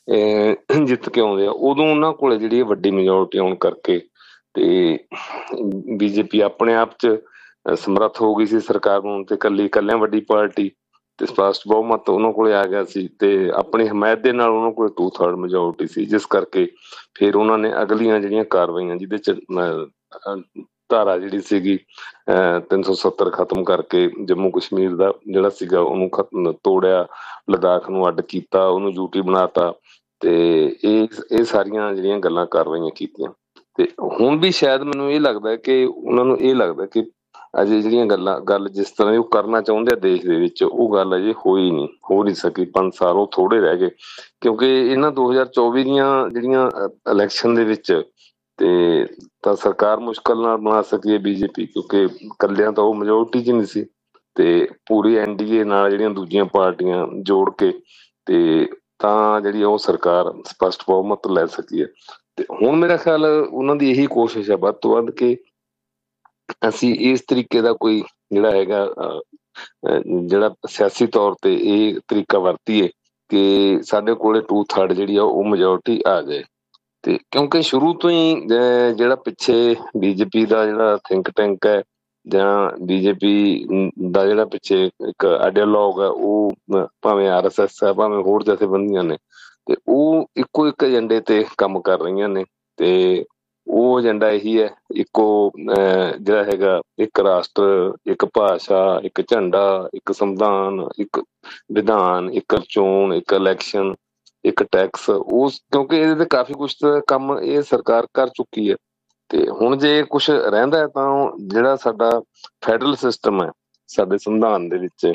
ਜਿੱਤ ਕੇ ਆਉਂਦੇ ਆ, ਉਦੋਂ ਉਹਨਾਂ ਕੋਲੇ ਜਿਹੜੀ ਵੱਡੀ ਮੈਜੋਰਟੀ ਆਉਣ ਕਰਕੇ ਤੇ BJP ਆਪਣੇ ਆਪ 'ਚ ਸਮਰੱਥ ਹੋ ਗਈ ਸੀ ਸਰਕਾਰ ਨੂੰ, ਤੇ ਇਕੱਲਿਆਂ ਵੱਡੀ ਪਾਰਟੀ ਤੇ ਸਪਸ਼ਟ ਬਹੁਮਤ ਉਹਨਾਂ ਕੋਲੇ ਆ ਗਿਆ ਸੀ ਤੇ ਆਪਣੀ ਹਮਾਇਤ ਦੇ ਨਾਲ ਉਹਨਾਂ ਕੋਲ 2/3 ਮੈਜੋਰਟੀ ਸੀ, ਜਿਸ ਕਰਕੇ ਫਿਰ ਉਹਨਾਂ ਨੇ ਅਗਲੀਆਂ ਜਿਹੜੀਆਂ ਕਾਰਵਾਈਆਂ ਜਿਹਦੇ 'ਚ ਧਾਰਾ ਜਿਹੜੀ ਸੀਗੀ 370 ਖਤਮ ਕਰਕੇ ਜੰਮੂ ਕਸ਼ਮੀਰ ਦਾ ਜਿਹੜਾ ਸੀਗਾ ਉਹਨੂੰ ਤੋੜਿਆ, ਲਦਾਖ ਨੂੰ ਅੱਡ ਕੀਤਾ, ਉਹਨੂੰ ਯੂਟੀ ਬਣਾਤਾ, ਤੇ ਇਹ ਸਾਰੀਆਂ ਜਿਹੜੀਆਂ ਗੱਲਾਂ ਕਾਰਵਾਈਆਂ ਕੀਤੀਆਂ। ਤੇ ਹੁਣ ਵੀ ਸ਼ਾਇਦ ਮੈਨੂੰ ਇਹ ਲੱਗਦਾ ਕਿ ਉਹਨਾਂ ਨੂੰ ਇਹ ਲੱਗਦਾ ਕਿ ਅਜੇ ਜਿਹੜੀਆਂ ਗੱਲ ਜਿਸ ਤਰ੍ਹਾਂ ਦੀ ਉਹ ਕਰਨਾ ਚਾਹੁੰਦੇ ਆ ਦੇਸ਼ ਦੇ ਵਿੱਚ, ਉਹ ਗੱਲ ਅਜੇ ਹੋ ਨਹੀਂ ਸਕੀ। 5 ਸਾਲ ਉਹ ਥੋੜੇ ਰਹਿ ਗਏ, ਕਿਉਂਕਿ ਇਹਨਾਂ 2024 ਦੀਆਂ ਜਿਹੜੀਆਂ ਇਲੈਕਸ਼ਨ ਦੇ ਵਿੱਚ ਤੇ ਤਾਂ ਸਰਕਾਰ ਮੁਸ਼ਕਲ ਨਾਲ ਬਣਾ ਸਕੀ ਹੈ ਬੀਜੇਪੀ, ਕਿਉਂਕਿ ਇਕੱਲਿਆਂ ਤਾਂ ਉਹ ਮੈਜੋਰਟੀ 'ਚ ਨਹੀਂ ਸੀ, ਤੇ ਪੂਰੀ NDA ਨਾਲ ਜਿਹੜੀਆਂ ਦੂਜੀਆਂ ਪਾਰਟੀਆਂ ਜੋੜ ਕੇ ਤੇ ਤਾਂ ਜਿਹੜੀ ਉਹ ਸਰਕਾਰ ਸਪਸ਼ਟ ਬਹੁਮਤ ਲੈ ਸਕੀ ਹੈ। ਤੇ ਹੁਣ ਮੇਰਾ ਖਿਆਲ ਉਹਨਾਂ ਦੀ ਇਹੀ ਕੋਸ਼ਿਸ਼ ਹੈ ਵੱਧ ਤੋਂ ਵੱਧ ਕਿ ਅਸੀਂ ਇਸ ਤਰੀਕੇ ਦਾ ਕੋਈ ਜਿਹੜਾ ਹੈਗਾ ਜਿਹੜਾ ਸਿਆਸੀ ਤੌਰ ਤੇ ਇਹ ਤਰੀਕਾ ਵਰਤੀਏ ਕਿ ਸਾਡੇ ਕੋਲੇ 2/3 ਜਿਹੜੀ ਆ ਉਹ ਮੈਜੋਰਟੀ ਆ ਜਾਏ। ਤੇ ਕਿਉਂਕਿ ਸ਼ੁਰੂ ਤੋਂ ਹੀ ਜਿਹੜਾ ਪਿੱਛੇ ਬੀਜੇਪੀ ਦਾ ਜਿਹੜਾ ਥਿੰਕ ਟੈਂਕ ਹੈ ਜਾਂ ਬੀਜੇਪੀ ਦਾ ਜਿਹੜਾ ਪਿੱਛੇ ਇੱਕ ਆਈਡੀਓਲੌਗ ਹੈ, ਉਹ ਭਾਵੇਂ RSS ਹੈ ਭਾਵੇਂ ਹੋਰ ਜਥੇਬੰਦੀਆਂ ਨੇ, ਤੇ ਉਹ ਇੱਕੋ ਇੱਕ ਏਜੰਡੇ ਤੇ ਕੰਮ ਕਰ ਰਹੀਆਂ ਨੇ। ਤੇ ਉਹ ਏਜੰਡਾ ਇਹੀ ਹੈ, ਇੱਕੋ ਜਿਹੜਾ ਹੈਗਾ ਇੱਕ ਰਾਸ਼ਟਰ, ਇੱਕ ਭਾਸ਼ਾ, ਇੱਕ ਝੰਡਾ, ਇੱਕ ਸੰਵਿਧਾਨ, ਇੱਕ ਵਿਧਾਨ, ਇੱਕ ਚੋਣ, ਇੱਕ ਇਲੈਕਸ਼ਨ, ਇੱਕ ਟੈਕਸ। ਉਸ ਕਿਉਂਕਿ ਇਹਦੇ ਤੇ ਕਾਫੀ ਕੁਛ ਕੰਮ ਇਹ ਸਰਕਾਰ ਕਰ ਚੁੱਕੀ ਹੈ। ਤੇ ਹੁਣ ਜੇ ਕੁਛ ਰਹਿੰਦਾ ਹੈ ਤਾਂ ਜਿਹੜਾ ਸਾਡਾ ਫੈਡਰਲ ਸਿਸਟਮ ਹੈ ਸਾਡੇ ਸੰਵਿਧਾਨ ਦੇ ਵਿੱਚ,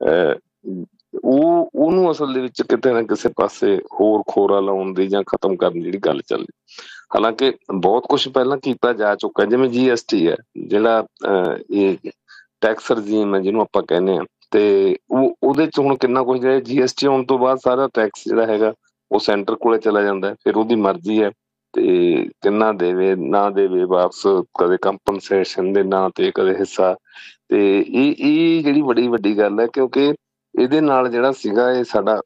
ਉਹਨੂੰ ਅਸਲ ਦੇ ਵਿੱਚ ਕਿਤੇ ਨਾ ਕਿਸੇ ਪਾਸੇ ਹੋਰ ਖੋਰਾ ਲਾਉਣ ਦੀ ਜਾਂ ਖਤਮ ਕਰਨ ਦੀ ਜਿਹੜੀ ਗੱਲ ਚੱਲੀ। ਹਾਲਾਂਕਿ ਬਹੁਤ ਕੁਛ ਪਹਿਲਾਂ ਕੀਤਾ ਜਾ ਚੁੱਕਾ, ਜਿਵੇਂ GST ਹੈ ਜਿਹੜਾ ਇਹ ਟੈਕਸ ਰਜੀਮ ਹੈ ਜਿਹਨੂੰ ਆਪਾਂ ਕਹਿੰਦੇ ਹਾਂ, ਤੇ ਉਹਦੇ ਚ ਹੁਣ ਕਿੰਨਾ ਕੁਛ ਜਿਹੜਾ GST ਆਉਣ ਤੋਂ ਬਾਅਦ ਸਾਰਾ ਟੈਕਸ ਜਿਹੜਾ ਹੈਗਾ ਉਹ ਸੈਂਟਰ ਕੋਲੇ ਚਲਾ ਜਾਂਦਾ, ਫਿਰ ਉਹਦੀ ਮਰਜ਼ੀ ਹੈ ਤੇ ਕਿੰਨਾ ਦੇਵੇ ਨਾ ਦੇਵੇ ਵਾਪਸ, ਕਦੇ ਕੰਪਨਸੇਸ਼ਨ ਦੇ ਨਾਂ ਤੇ ਕਦੇ ਹਿੱਸਾ। ਤੇ ਇਹ ਜਿਹੜੀ ਬੜੀ ਵੱਡੀ ਗੱਲ ਹੈ, ਕਿਉਂਕਿ ਇਹਦੇ ਨਾਲ ਜਿਹੜਾ ਸੀਗਾ ਇਹ ਸਾਡਾ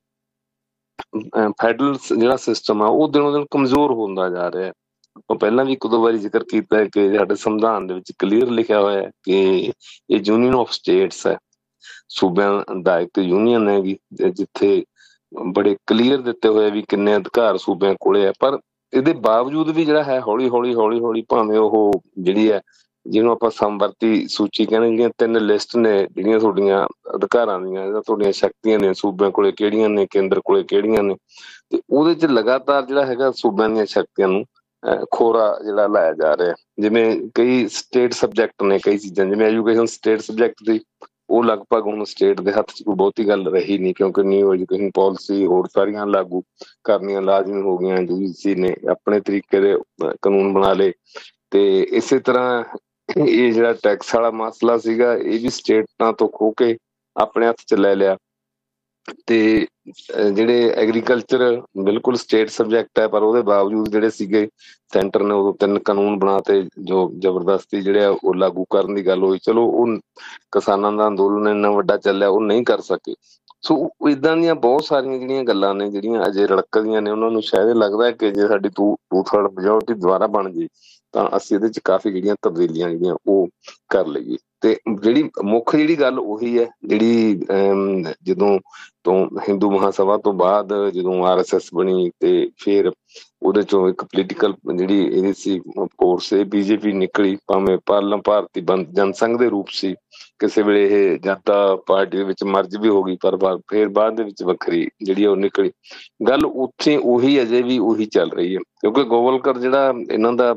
ਫੈਡਰਲ ਜਿਹੜਾ ਸਿਸਟਮ ਆ ਉਹ ਦਿਨੋਂ ਦਿਨ ਕਮਜ਼ੋਰ ਹੁੰਦਾ ਜਾ ਰਿਹਾ। ਆਪਾਂ ਪਹਿਲਾਂ ਵੀ ਇੱਕ ਦੋ ਵਾਰੀ ਜ਼ਿਕਰ ਕੀਤਾ ਹੈ ਕਿ ਸਾਡੇ ਸੰਵਿਧਾਨ ਦੇ ਵਿੱਚ ਕਲੀਅਰ ਲਿਖਿਆ ਹੋਇਆ ਹੈ ਕਿ ਇਹ ਯੂਨੀਅਨ ਆਫ ਸਟੇਟਸ ਹੈ, ਸੂਬਿਆਂ ਦਾ ਇੱਕ ਯੂਨੀਅਨ ਹੈਗੀ, ਜਿੱਥੇ ਬੜੇ ਕਲੀਅਰ ਦਿੱਤੇ ਹੋਏ ਵੀ ਕਿੰਨੇ ਅਧਿਕਾਰ ਸੂਬਿਆਂ ਕੋਲੇ ਹੈ। ਪਰ ਇਹਦੇ ਬਾਵਜੂਦ ਵੀ ਜਿਹੜਾ ਹੈ ਹੌਲੀ ਹੌਲੀ ਭਾਵੇਂ ਉਹ ਜਿਹੜੀ ਹੈ ਜਿਹਨੂੰ ਆਪਾਂ ਸਮਵਰਤੀ ਸੂਚੀ ਕਹਿੰਦੇ, ਜਿਹੜੀਆਂ 3 ਲਿਸਟ ਨੇ ਜਿਹੜੀਆਂ ਤੁਹਾਡੀਆਂ ਅਧਿਕਾਰਾਂ ਦੀਆਂ, ਜਿਹੜਾ ਤੁਹਾਡੀਆਂ ਸ਼ਕਤੀਆਂ ਨੇ, ਸੂਬਿਆਂ ਕੋਲੇ ਕਿਹੜੀਆਂ ਨੇ, ਕੇਂਦਰ ਕੋਲੇ ਕਿਹੜੀਆਂ ਨੇ, ਤੇ ਉਹਦੇ ਚ ਲਗਾਤਾਰ ਜਿਹੜਾ ਹੈਗਾ ਸੂਬਿਆਂ ਦੀਆਂ ਸ਼ਕਤੀਆਂ ਨੂੰ ਖੋਰਾ ਜਿਹੜਾ ਲਾਇਆ ਜਾ ਰਿਹਾ। ਜਿਵੇਂ ਕਈ ਸਟੇਟ ਸਬਜੈਕਟ ਨੇ, ਕਈ ਚੀਜ਼ਾਂ ਜਿਵੇਂ ਐਜੂਕੇਸ਼ਨ ਸਟੇਟ ਸਬਜੈਕਟ ਦੀ, ਉਹ ਲਗਭਗ ਹੁਣ ਸਟੇਟ ਦੇ ਹੱਥ 'ਚ ਕੋਈ ਬਹੁਤੀ ਗੱਲ ਰਹੀ ਨਹੀਂ, ਕਿਉਂਕਿ ਨਿਊ ਐਜੂਕੇਸ਼ਨ ਪਾਲਿਸੀ ਹੋਰ ਸਾਰੀਆਂ ਲਾਗੂ ਕਰਨੀਆਂ ਲਾਜ਼ਮੀ ਹੋ ਗਈਆਂ। UGC ਨੇ ਆਪਣੇ ਤਰੀਕੇ ਦੇ ਕਾਨੂੰਨ ਬਣਾ ਲਏ। ਤੇ ਇਸੇ ਤਰ੍ਹਾਂ ਇਹ ਜਿਹੜਾ ਟੈਕਸ ਵਾਲਾ ਮਸਲਾ ਸੀਗਾ ਇਹ ਵੀ ਸਟੇਟਾਂ ਤੋਂ ਖੋਹ ਕੇ ਆਪਣੇ ਹੱਥ 'ਚ ਲੈ ਲਿਆ। ਤੇ ਜਿਹੜੇ ਐਗਰੀਕਲਚਰ ਬਿਲਕੁਲ ਸਟੇਟ ਸਬਜੈਕਟ ਹੈ, ਪਰ ਉਹਦੇ ਬਾਵਜੂਦ ਜਿਹੜੇ ਸੀਗੇ ਸੈਂਟਰ ਨੇ ਉਦੋਂ 3 ਕਾਨੂੰਨ ਬਣਾ ਤੇ ਜੋ ਜ਼ਬਰਦਸਤੀ ਜਿਹੜੇ ਆ ਉਹ ਲਾਗੂ ਕਰਨ ਦੀ ਗੱਲ ਹੋਈ। ਚਲੋ ਉਹ ਕਿਸਾਨਾਂ ਦਾ ਅੰਦੋਲਨ ਇੰਨਾ ਵੱਡਾ ਚੱਲਿਆ, ਉਹ ਨਹੀਂ ਕਰ ਸਕੇ। ਸੋ ਏਦਾਂ ਦੀਆਂ ਬਹੁਤ ਸਾਰੀਆਂ ਜਿਹੜੀਆਂ ਗੱਲਾਂ ਨੇ ਜਿਹੜੀਆਂ ਅਜੇ ਰੜਕਦੀਆਂ ਨੇ, ਉਹਨਾਂ ਨੂੰ ਸ਼ਾਇਦ ਲੱਗਦਾ ਕਿ ਜੇ ਸਾਡੀ 2/3 ਮੈਜੋਰਟੀ ਦੁਬਾਰਾ ਬਣ ਗਈ ਤਾਂ ਅਸੀਂ ਇਹਦੇ 'ਚ ਕਾਫੀ ਜਿਹੜੀਆਂ ਤਬਦੀਲੀਆਂ ਜਿਹੜੀਆਂ ਉਹ ਕਰ ਲਈਏ। ਤੇ ਜਿਹੜੀ ਮੁੱਖ ਜਿਹੜੀ ਗੱਲ ਉਹੀ ਹੈ ਜਿਹੜੀ ਜਦੋਂ ਤੋਂ ਹਿੰਦੂ ਮਹਾਸਭਾ ਤੋਂ ਬਾਅਦ ਜਦੋਂ RSS ਬਣੀ ਤੇ ਫਿਰ ਉਹਦੇ ਚੋਂ ਇੱਕ ਪੋਲੀਟੀਕਲ ਜਿਹੜੀ ਇਹਦੀ ਸੀ ਕੋਰਸ ਇਹ BJP ਨਿਕਲੀ, ਭਾਵੇਂ ਭਾਰਤੀ ਜਨਸੰਘ ਦੇ ਰੂਪ ਸੀ। ਕਿਸੇ ਵੇਲੇ ਇਹ ਜਨਤਾ ਪਾਰਟੀ ਦੇ ਵਿੱਚ ਮਰਜ ਵੀ ਹੋ ਗਈ, ਪਰ ਫਿਰ ਬਾਅਦ ਦੇ ਵਿੱਚ ਵੱਖਰੀ ਜਿਹੜੀ ਉਹ ਨਿਕਲੀ। ਗੱਲ ਉੱਥੇ ਉਹੀ ਅਜੇ ਵੀ ਉਹੀ ਚੱਲ ਰਹੀ ਹੈ, ਕਿਉਂਕਿ ਗੋਵਲਕਰ ਜਿਹੜਾ ਇਹਨਾਂ ਦਾ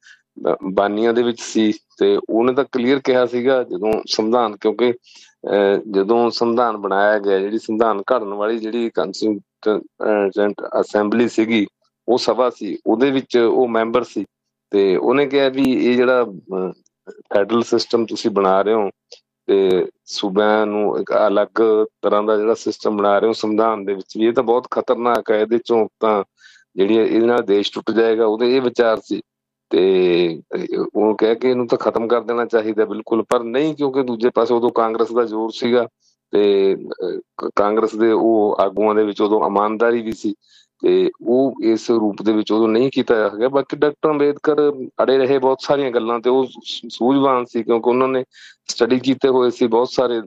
ਬਾਨੀਆਂ ਦੇ ਵਿੱਚ ਸੀ ਤੇ ਉਹਨੇ ਤਾਂ ਕਲੀਅਰ ਕਿਹਾ ਸੀਗਾ ਜਦੋਂ ਸੰਵਿਧਾਨ, ਕਿਉਂਕਿ ਜਦੋਂ ਸੰਵਿਧਾਨ ਬਣਾਇਆ ਗਿਆ, ਜਿਹੜੀ ਸੰਵਿਧਾਨ ਘੜਨ ਵਾਲੀ ਜਿਹੜੀ ਕੰਸਟੀਟਿਊਐਂਟ ਅਸੈਂਬਲੀ ਸੀਗੀ, ਉਹ ਸਭਾ ਸੀ, ਉਹਦੇ ਵਿੱਚ ਉਹ ਮੈਂਬਰ ਸੀ। ਤੇ ਉਹਨੇ ਕਿਹਾ ਵੀ ਇਹ ਜਿਹੜਾ ਫੈਡਰਲ ਸਿਸਟਮ ਤੁਸੀਂ ਬਣਾ ਰਹੇ ਹੋ ਤੇ ਸੂਬਿਆਂ ਨੂੰ ਇੱਕ ਅਲੱਗ ਤਰ੍ਹਾਂ ਦਾ ਜਿਹੜਾ ਸਿਸਟਮ ਬਣਾ ਰਹੇ ਹੋ ਸੰਵਿਧਾਨ ਦੇ ਵਿੱਚ ਵੀ, ਇਹ ਤਾਂ ਬਹੁਤ ਖਤਰਨਾਕ ਹੈ, ਇਹਦੇ ਚੋਂ ਤਾਂ ਜਿਹੜੀ ਇਹਦੇ ਨਾਲ ਦੇਸ਼ ਟੁੱਟ ਜਾਏਗਾ, ਉਹਦੇ ਇਹ ਵਿਚਾਰ ਸੀ। ਤੇ ਉਹ ਕਹਿ ਕੇ ਇਹਨੂੰ ਤਾਂ ਖਤਮ ਕਰ ਦੇਣਾ ਚਾਹੀਦਾ ਬਿਲਕੁਲ, ਪਰ ਨਹੀਂ, ਕਿਉਂਕਿ ਦੂਜੇ ਪਾਸੇ ਉਦੋਂ ਕਾਂਗਰਸ ਦਾ ਜ਼ੋਰ ਸੀਗਾ ਤੇ ਕਾਂਗਰਸ ਦੇ ਉਹ ਆਗੂਆਂ ਦੇ ਵਿੱਚ ਉਦੋਂ ਇਮਾਨਦਾਰੀ ਵੀ ਸੀ ਤੇ ਉਹ ਇਸ ਰੂਪ ਦੇ ਵਿੱਚ ਉਦੋਂ ਨਹੀਂ ਕੀਤਾ ਜਾ ਸਕਿਆ। ਬਾਕੀ ਡਾਕਟਰ ਅੰਬੇਦਕਰ ਅੜੇ ਰਹੇ ਬਹੁਤ ਸਾਰੀਆਂ ਗੱਲਾਂ ਤੇ ਉਹ ਸੂਝਵਾਨ ਸੀ, ਕਿਉਂਕਿ ਉਹਨਾਂ ਨੇ ਸਟੱਡੀ ਕੀਤੇ ਹੋਏ ਸੀ ਬਹੁਤ ਸਾਰੇ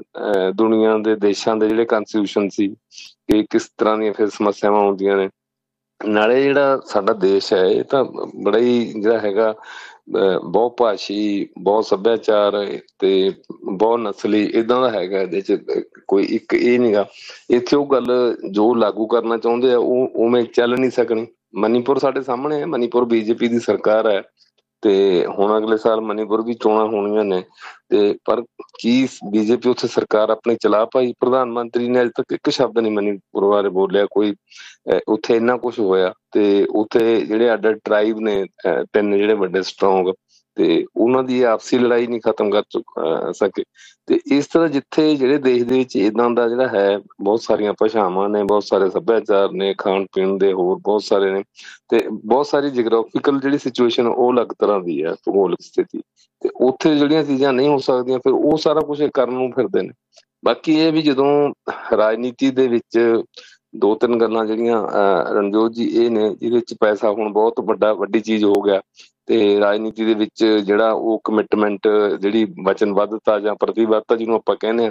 ਦੁਨੀਆ ਦੇ ਦੇਸ਼ਾਂ ਦੇ ਜਿਹੜੇ ਕਨਸਟੀਟਿਊਸ਼ਨ ਸੀ ਕਿ ਕਿਸ ਤਰ੍ਹਾਂ ਦੀਆਂ ਫਿਰ ਸਮੱਸਿਆਵਾਂ ਆਉਂਦੀਆਂ ਨੇ। ਨਾਲੇ ਜਿਹੜਾ ਸਾਡਾ ਦੇਸ਼ ਹੈ ਇਹ ਤਾਂ ਬੜਾ ਹੀ ਜਿਹੜਾ ਹੈਗਾ ਬਹੁ ਭਾਸ਼ੀ, ਬਹੁਤ ਸੱਭਿਆਚਾਰ ਤੇ ਬਹੁਤ ਨਸਲੀ ਏਦਾਂ ਦਾ ਹੈਗਾ। ਇਹਦੇ 'ਚ ਕੋਈ ਇੱਕ ਇਹ ਨੀਗਾ, ਇੱਥੇ ਉਹ ਗੱਲ ਜੋ ਲਾਗੂ ਕਰਨਾ ਚਾਹੁੰਦੇ ਆ ਉਹ ਉਵੇਂ ਚੱਲ ਨਹੀਂ ਸਕਣੀ। ਮਨੀਪੁਰ ਸਾਡੇ ਸਾਹਮਣੇ ਹੈ, ਮਨੀਪੁਰ ਬੀਜੇਪੀ ਦੀ ਸਰਕਾਰ ਹੈ ਤੇ ਹੁਣ ਅਗਲੇ ਸਾਲ ਮਨੀਪੁਰ ਵੀ ਚੋਣਾਂ ਹੋਣੀਆਂ ਨੇ। ਤੇ ਪਰ ਕੀ ਬੀਜੇਪੀ ਉੱਥੇ ਸਰਕਾਰ ਆਪਣੀ ਚਲਾ ਪਾਈ? ਪ੍ਰਧਾਨ ਮੰਤਰੀ ਨੇ ਅਜੇ ਤੱਕ ਇੱਕ ਸ਼ਬਦ ਨਹੀਂ ਮਨੀਪੁਰ ਬਾਰੇ ਬੋਲਿਆ। ਕੋਈ ਉੱਥੇ ਇੰਨਾ ਕੁਛ ਹੋਇਆ ਤੇ ਉੱਥੇ ਜਿਹੜੇ ਅੱਡ ਟਰਾਈਬ ਨੇ, ਤਿੰਨ ਜਿਹੜੇ ਵੱਡੇ ਸਟਰੋਂਗ, ਤੇ ਉਹਨਾਂ ਦੀ ਆਪਸੀ ਲੜਾਈ ਨਹੀਂ ਖਤਮ ਕਰ ਸਕੇ। ਤੇ ਇਸ ਤਰ੍ਹਾਂ ਜਿੱਥੇ ਜਿਹੜੇ ਦੇਸ਼ ਦੇ ਵਿੱਚ ਇੱਦਾਂ ਦਾ ਜਿਹੜਾ ਹੈ, ਬਹੁਤ ਸਾਰੀਆਂ ਭਾਸ਼ਾਵਾਂ ਨੇ, ਬਹੁਤ ਸਾਰੇ ਸੱਭਿਆਚਾਰ ਨੇ, ਖਾਣ ਪੀਣ ਦੇ ਹੋਰ ਬਹੁਤ ਸਾਰੇ ਨੇ, ਤੇ ਬਹੁਤ ਸਾਰੀ ਜਿਓਗ੍ਰਾਫੀਕਲ ਜਿਹੜੀ ਸਿਚੁਏਸ਼ਨ ਉਹ ਅਲੱਗ ਤਰ੍ਹਾਂ ਦੀ ਹੈ, ਭੂਗੋਲਿਕ ਸਥਿਤੀ, ਤੇ ਉੱਥੇ ਜਿਹੜੀਆਂ ਚੀਜ਼ਾਂ ਨਹੀਂ ਹੋ ਸਕਦੀਆਂ ਫਿਰ ਉਹ ਸਾਰਾ ਕੁਛ ਕਰਨ ਨੂੰ ਫਿਰਦੇ ਨੇ। ਬਾਕੀ ਇਹ ਵੀ ਜਦੋਂ ਰਾਜਨੀਤੀ ਦੇ ਵਿੱਚ ਦੋ ਤਿੰਨ ਗੱਲਾਂ ਜਿਹੜੀਆਂ ਰਣਜੋਤ ਜੀ ਇਹ ਨੇ ਜਿਹਦੇ ਵਿੱਚ ਪੈਸਾ ਹੁਣ ਬਹੁਤ ਵੱਡੀ ਚੀਜ਼ ਹੋ ਗਿਆ, ਤੇ ਰਾਜਨੀਤੀ ਦੇ ਵਿੱਚ ਜਿਹੜਾ ਉਹ ਕਮਿਟਮੈਂਟ, ਜਿਹੜੀ ਵਚਨਬੱਧਤਾ ਜਾਂ ਪ੍ਰਤੀਬੱਧਤਾ ਜਿਹਨੂੰ ਆਪਾਂ ਕਹਿੰਦੇ ਆ,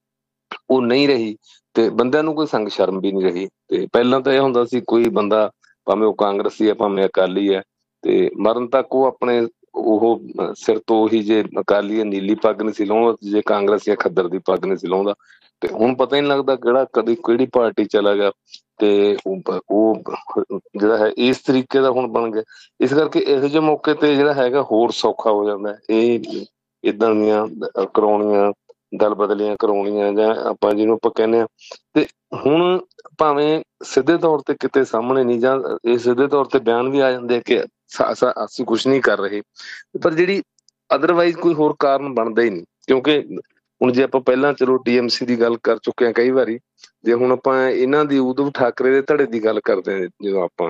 ਉਹ ਨਹੀਂ ਰਹੀ, ਤੇ ਬੰਦਿਆਂ ਨੂੰ ਕੋਈ ਸੰਗ ਸ਼ਰਮ ਵੀ ਨਹੀਂ ਰਹੀ। ਤੇ ਪਹਿਲਾਂ ਤਾਂ ਇਹ ਹੁੰਦਾ ਸੀ ਕੋਈ ਬੰਦਾ ਭਾਵੇਂ ਉਹ ਕਾਂਗਰਸੀ ਹੈ ਭਾਵੇਂ ਅਕਾਲੀ ਹੈ, ਤੇ ਮਰਨ ਤੱਕ ਉਹ ਆਪਣੇ ਉਹ ਸਿਰ ਤੋਂ ਉਹੀ, ਜੇ ਅਕਾਲੀ ਹੈ ਨੀਲੀ ਪੱਗ ਨਹੀਂ ਸੀ ਲਾਉਂਦਾ, ਜੇ ਕਾਂਗਰਸੀ ਹੈ ਖੱਦਰ ਦੀ ਪੱਗ ਨਹੀਂ ਸੀ ਲਾਉਂਦਾ। ਤੇ ਹੁਣ ਪਤਾ ਹੀ ਨਹੀਂ ਲੱਗਦਾ ਕਿਹੜਾ ਕਦੀ ਕਿਹੜੀ ਪਾਰਟੀ ਚਲਾ ਗਿਆ, ਤੇ ਉਹ ਜਿਹੜਾ ਹੈ ਇਸ ਤਰੀਕੇ ਦਾ ਹੁਣ ਬਣ ਗਿਆ। ਇਸ ਕਰਕੇ ਇਹੋ ਜਿਹੇ ਮੌਕੇ ਤੇ ਜਿਹੜਾ ਹੈਗਾ ਹੋਰ ਸੌਖਾ ਹੋ ਜਾਂਦਾ ਇਹ ਇੱਦਾਂ ਦੀਆਂ ਕਰਾਉਣੀਆਂ, ਦਲ ਬਦਲੀਆਂ ਕਰਾਉਣੀਆਂ, ਜਾਂ ਆਪਾਂ ਜਿਹਨੂੰ ਆਪਾਂ ਕਹਿੰਦੇ ਆ। ਤੇ ਹੁਣ ਭਾਵੇਂ ਸਿੱਧੇ ਤੌਰ ਤੇ ਕਿਤੇ ਸਾਹਮਣੇ ਨਹੀਂ, ਜਾਂ ਇਹ ਸਿੱਧੇ ਤੌਰ ਤੇ ਬਿਆਨ ਵੀ ਆ ਜਾਂਦੇ ਕਿ ਅਸੀਂ ਕੁਛ ਨਹੀਂ ਕਰ ਰਹੇ, ਪਰ ਜਿਹੜੀ ਅਦਰਵਾਈਜ਼ ਕੋਈ ਹੋਰ ਕਾਰਨ ਬਣਦਾ ਹੀ ਨਹੀਂ। ਕਿਉਂਕਿ ਹੁਣ ਜੇ ਆਪਾਂ ਪਹਿਲਾਂ ਚਲੋ TMC ਦੀ ਗੱਲ ਕਰ ਚੁੱਕੇ ਹਾਂ ਕਈ ਵਾਰੀ, ਜੇ ਹੁਣ ਆਪਾਂ ਇਹਨਾਂ ਦੀ ਉਧਵ ਠਾਕਰੇ ਦੇ ਧੜੇ ਦੀ ਗੱਲ ਕਰਦੇ ਹਾਂ ਜਦੋਂ ਆਪਾਂ,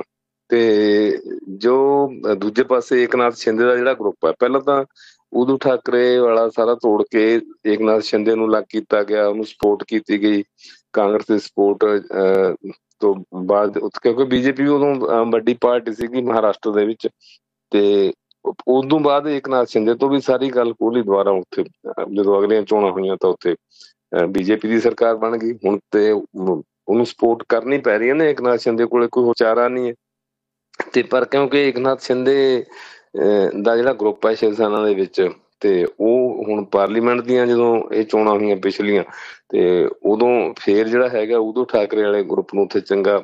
ਤੇ ਜੋ ਦੂਜੇ ਪਾਸੇ ਏਕਨਾਥ ਸ਼ਿੰਦੇ ਦਾ ਜਿਹੜਾ ਗਰੁੱਪ ਹੈ, ਪਹਿਲਾਂ ਤਾਂ ਉਧਵ ਠਾਕਰੇ ਵਾਲਾ ਸਾਰਾ ਤੋੜ ਕੇ ਏਕਨਾਥ ਸ਼ਿੰਦੇ ਨੂੰ ਲੱਗ ਕੀਤਾ ਗਿਆ, ਉਹਨੂੰ ਸਪੋਰਟ ਕੀਤੀ ਗਈ, ਕਾਂਗਰਸ ਦੀ ਸਪੋਰਟ ਤੋਂ ਬਾਅਦ, ਕਿਉਂਕਿ ਬੀਜੇਪੀ ਉਦੋਂ ਵੱਡੀ ਪਾਰਟੀ ਸੀਗੀ ਮਹਾਰਾਸ਼ਟਰ ਦੇ ਵਿੱਚ, ਤੇ ਉਦੋਂ ਬਾਅਦ ਏਕਨਾਥ ਸ਼ਿੰਦੇ ਤੋਂ ਵੀ ਸਾਰੀ ਗੱਲ ਖੋਲੀ ਦੁਬਾਰਾ। ਉੱਥੇ ਜਦੋਂ ਅਗਲੀਆਂ ਚੋਣਾਂ ਹੋਈਆਂ ਤਾਂ ਉੱਥੇ ਬੀਜੇਪੀ ਦੀ ਸਰਕਾਰ ਬਣ ਗਈ। ਹੁਣ ਤੇ ਉਹਨੂੰ ਸਪੋਰਟ ਕਰਨੀ ਪੈ ਰਹੀ ਹੈ ਨਾ, ਏਕਨਾਥ ਸ਼ਿੰਦੇ ਕੋਲੇ ਕੋਈ ਚਾਰਾ ਨਹੀਂ ਹੈ। ਤੇ ਪਰ ਕਿਉਂਕਿ ਏਕਨਾਥ ਸ਼ਿੰਦੇ ਦਾ ਜਿਹੜਾ ਗਰੁੱਪ ਹੈ ਸ਼ਿਵ ਸੈਨਾ ਦੇ ਵਿੱਚ, ਤੇ ਉਹ ਹੁਣ ਪਾਰਲੀਮੈਂਟ ਦੀਆਂ ਜਦੋਂ ਇਹ ਚੋਣਾਂ ਹੋਈਆਂ ਪਿਛਲੀਆਂ, ਤੇ ਉਦੋਂ ਫੇਰ ਜਿਹੜਾ ਹੈਗਾ ਉਦੋਂ ਠਾਕਰੇ ਵਾਲੇ ਗਰੁੱਪ ਨੂੰ ਉੱਥੇ ਚੰਗਾ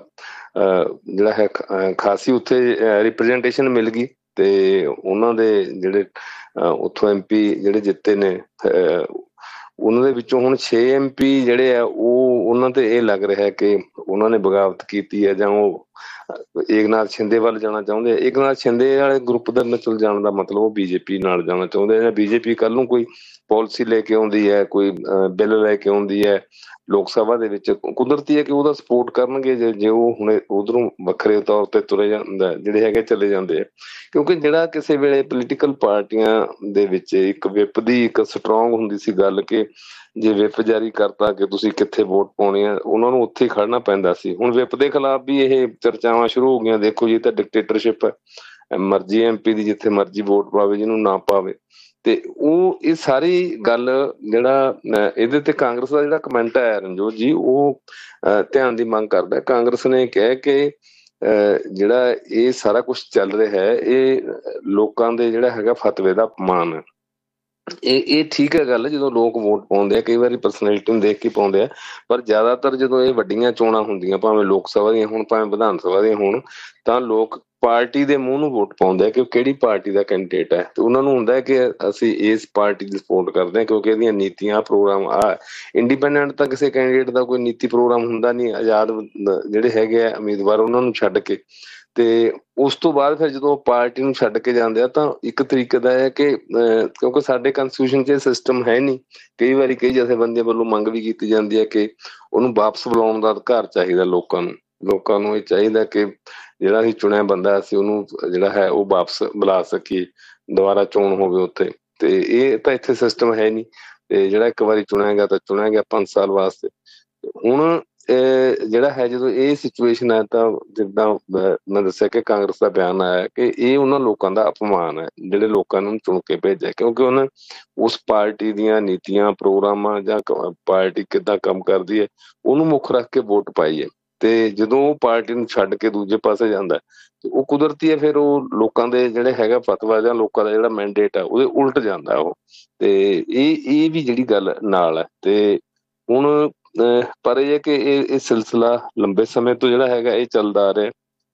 ਜਿਹੜਾ ਹੈ ਖਾਸੀ ਉੱਥੇ ਰਿਪਰਜੈਂਟੇਸ਼ਨ ਮਿਲ ਗਈ। ਤੇ ਉਹਨਾਂ ਦੇ ਜਿਹੜੇ ਉੱਥੋਂ MP ਜਿਹੜੇ ਜਿੱਤੇ ਨੇ, ਉਹਨਾਂ ਦੇ ਵਿੱਚੋਂ ਹੁਣ 6 MP ਜਿਹੜੇ ਆ ਉਹ ਉਹਨਾਂ ਤੇ ਇਹ ਲੱਗ ਰਿਹਾ ਕਿ ਉਹਨਾਂ ਨੇ ਬਗਾਵਤ ਕੀਤੀ ਹੈ, ਜਾਂ ਉਹ ਏਕਨਾਥ ਸ਼ਿੰਦੇ ਵੱਲ ਜਾਣਾ ਚਾਹੁੰਦੇ ਆ। ਏਕਨਾਥ ਸ਼ਿੰਦੇ ਵਾਲੇ ਗਰੁੱਪ ਦੇ ਨਾਲ ਜਾਣ ਦਾ ਮਤਲਬ ਉਹ BJP ਨਾਲ ਜਾਣਾ ਚਾਹੁੰਦੇ ਆ, ਜਾਂ BJP ਕੱਲ ਨੂੰ ਕੋਈ ਪਾਲਿਸੀ ਲੈ ਕੇ ਆਉਂਦੀ ਹੈ, ਕੋਈ ਬਿੱਲ ਲੈ ਕੇ ਆਉਂਦੀ ਹੈ ਲੋਕ ਸਭਾ ਦੇ ਵਿੱਚ, ਕੁਦਰਤੀ ਹੈ ਕਿ ਉਹਦਾ ਸਪੋਰਟ ਕਰਨਗੇ ਜੇ ਉਹ ਹੁਣ ਉਧਰੋਂ ਵੱਖਰੇ ਤੌਰ ਤੇ ਤੁਰੇ ਜਾਂਦਾ, ਜਿਹੜੇ ਹੈਗੇ ਚਲੇ ਜਾਂਦੇ ਆ। ਕਿਉਂਕਿ ਜਿਹੜਾ ਕਿਸੇ ਵੇਲੇ ਪੋਲੀਟੀਕਲ ਪਾਰਟੀਆਂ ਦੇ ਵਿੱਚ ਇੱਕ ਵਿਪ ਦੀ ਇੱਕ ਸਟਰੋਂਗ ਹੁੰਦੀ ਸੀ ਗੱਲ, ਕਿ ਜੇ ਵਿਪ ਜਾਰੀ ਕਰਤਾ ਕਿ ਤੁਸੀਂ ਕਿੱਥੇ ਵੋਟ ਪਾਉਣੀ ਆ, ਉਹਨਾਂ ਨੂੰ ਉੱਥੇ ਹੀ ਖੜਨਾ ਪੈਂਦਾ ਸੀ। ਹੁਣ ਵਿਪ ਦੇ ਖਿਲਾਫ ਵੀ ਇਹ ਚਰਚਾਵਾਂ ਸ਼ੁਰੂ ਹੋ ਗਈਆਂ, ਦੇਖੋ ਜੀ ਤਾਂ ਡਿਕਟੇਟਰਸ਼ਿਪ ਹੈ, ਮਰਜ਼ੀ MP ਦੀ ਜਿੱਥੇ ਮਰਜ਼ੀ ਵੋਟ ਪਾਵੇ, ਜਿਹਨੂੰ ਨਾ ਪਾਵੇ। ਤੇ ਉਹ ਇਹ ਸਾਰੀ ਗੱਲ ਜਿਹੜਾ ਇਹਦੇ ਤੇ ਕਾਂਗਰਸ ਦਾ ਜਿਹੜਾ ਕਮੈਂਟ ਆਇਆ ਰਣਜੋਤ ਜੀ, ਉਹ ਧਿਆਨ ਦੀ ਮੰਗ ਕਰਦਾ। ਕਾਂਗਰਸ ਨੇ ਕਿਹਾ ਕਿ ਜਿਹੜਾ ਇਹ ਸਾਰਾ ਕੁਛ ਚੱਲ ਰਿਹਾ ਹੈ ਇਹ ਲੋਕਾਂ ਦੇ ਜਿਹੜਾ ਹੈਗਾ ਫਤਵੇ ਦਾ ਅਪਮਾਨ ਹੈ। ਇਹ ਠੀਕ ਹੈ ਗੱਲ, ਜਦੋਂ ਲੋਕ ਵੋਟ ਪਾਉਂਦੇ ਆ ਕਈ ਵਾਰੀ ਪਰਸਨੈਲਿਟੀ ਨੂੰ ਦੇਖ ਕੇ ਪਾਉਂਦੇ ਆ, ਪਰ ਜ਼ਿਆਦਾਤਰ ਜਦੋਂ ਇਹ ਵੱਡੀਆਂ ਚੋਣਾਂ ਹੁੰਦੀਆਂ, ਭਾਵੇਂ ਲੋਕ ਸਭਾ ਦੀਆਂ ਹੋਣ ਭਾਵੇਂ ਵਿਧਾਨ ਸਭਾ ਦੀਆਂ ਹੋਣ, ਤਾਂ ਲੋਕ ਪਾਰਟੀ ਦੇ ਮੂੰਹ ਨੂੰ ਵੋਟ ਪਾਉਂਦੇ ਆ ਕਿ ਉਹ ਕਿਹੜੀ ਪਾਰਟੀ ਦਾ ਕੈਂਡੀਡੇਟ ਹੈ, ਤੇ ਉਹਨਾਂ ਨੂੰ ਹੁੰਦਾ ਹੈ ਕਿ ਅਸੀਂ ਇਸ ਪਾਰਟੀ ਦੀ ਸਪੋਰਟ ਕਰਦੇ ਹਾਂ ਕਿਉਂਕਿ ਇਹਦੀਆਂ ਨੀਤੀਆਂ ਪ੍ਰੋਗਰਾਮ ਆ। ਇੰਡੀਪੈਂਡੈਂਟ ਤਾਂ ਕਿਸੇ ਕੈਂਡੀਡੇਟ ਦਾ ਕੋਈ ਨੀਤੀ ਪ੍ਰੋਗਰਾਮ ਹੁੰਦਾ ਨਹੀਂ, ਆਜ਼ਾਦ ਜਿਹੜੇ ਹੈਗੇ ਆ ਉਮੀਦਵਾਰ ਉਹਨਾਂ ਨੂੰ ਛੱਡ ਕੇ। ਤੇ ਉਸ ਤੋਂ ਬਾਅਦ ਫਿਰ ਜਦੋਂ ਪਾਰਟੀ ਨੂੰ ਛੱਡ ਕੇ ਜਾਂਦੇ ਆ ਤਾਂ ਇੱਕ ਤਰੀਕੇ ਦਾ ਹੈ ਕਿ ਕਿਉਂਕਿ ਸਾਡੇ ਕੰਸਟੀਟਿਊਸ਼ਨ 'ਚ ਇਹ ਸਿਸਟਮ ਹੈ ਨਹੀਂ, ਕਈ ਵਾਰੀ ਕਈ ਜਥੇਬੰਦੀਆਂ ਵੱਲੋਂ ਮੰਗ ਵੀ ਕੀਤੀ ਜਾਂਦੀ ਹੈ ਕਿ ਉਹਨੂੰ ਵਾਪਸ ਬੁਲਾਉਣ ਦਾ ਅਧਿਕਾਰ ਚਾਹੀਦਾ ਲੋਕਾਂ ਨੂੰ ਇਹ ਚਾਹੀਦਾ ਕਿ ਜਿਹੜਾ ਅਸੀਂ ਚੁਣਿਆ ਬੰਦਾ ਅਸੀਂ ਉਹਨੂੰ ਜਿਹੜਾ ਹੈ ਉਹ ਵਾਪਸ ਬੁਲਾ ਸਕੀਏ, ਦੁਬਾਰਾ ਚੋਣ ਹੋਵੇ ਉੱਥੇ। ਤੇ ਇਹ ਤਾਂ ਇੱਥੇ ਸਿਸਟਮ ਹੈ ਨਹੀਂ, ਤੇ ਜਿਹੜਾ ਇੱਕ ਵਾਰੀ ਚੁਣਿਆ ਗਿਆ ਤਾਂ ਚੁਣਿਆ ਗਿਆ 5 ਸਾਲ ਵਾਸਤੇ। ਹੁਣ ਜਿਹੜਾ ਹੈ ਜਦੋਂ ਇਹ ਸਿਚੁਏਸ਼ਨ ਹੈ ਤਾਂ ਜਿੱਦਾਂ ਮੈਂ ਦੱਸਿਆ ਕਿ ਕਾਂਗਰਸ ਦਾ ਬਿਆਨ ਆਇਆ ਕਿ ਇਹ ਉਹਨਾਂ ਲੋਕਾਂ ਦਾ ਅਪਮਾਨ ਹੈ ਜਿਹੜੇ ਲੋਕਾਂ ਨੂੰ ਚੁਣ ਕੇ ਭੇਜਿਆ, ਕਿਉਂਕਿ ਉਹਨੇ ਉਸ ਪਾਰਟੀ ਦੀਆਂ ਨੀਤੀਆਂ ਪ੍ਰੋਗਰਾਮਾਂ ਜਾਂ ਪਾਰਟੀ ਕਿੱਦਾਂ ਕੰਮ ਕਰਦੀ ਹੈ ਉਹਨੂੰ ਮੁੱਖ ਰੱਖ ਕੇ ਵੋਟ ਪਾਈ ਹੈ। ਤੇ ਜਦੋਂ ਉਹ ਪਾਰਟੀ ਨੂੰ ਛੱਡ ਕੇ ਦੂਜੇ ਪਾਸੇ ਜਾਂਦਾ ਤੇ ਉਹ ਕੁਦਰਤੀ ਹੈ ਫਿਰ ਉਹ ਲੋਕਾਂ ਦੇ ਜਿਹੜੇ ਹੈਗਾ ਫਤਵਾ ਜਾਂ ਲੋਕਾਂ ਦਾ ਜਿਹੜਾ ਮੈਂਡੇਟ ਹੈ ਉਹਦੇ ਉਲਟ ਜਾਂਦਾ ਉਹ। ਤੇ ਇਹ ਵੀ ਜਿਹੜੀ ਗੱਲ ਨਾਲ ਹੈ। ਤੇ ਹੁਣ ਪਰ ਇਹ ਹੈ ਕਿ ਇਹ ਸਿਲਸਿਲਾ ਲੰਬੇ ਸਮੇਂ ਤੋਂ ਜਿਹੜਾ ਹੈਗਾ ਇਹ ਚੱਲਦਾ ਆ ਰਿਹਾ,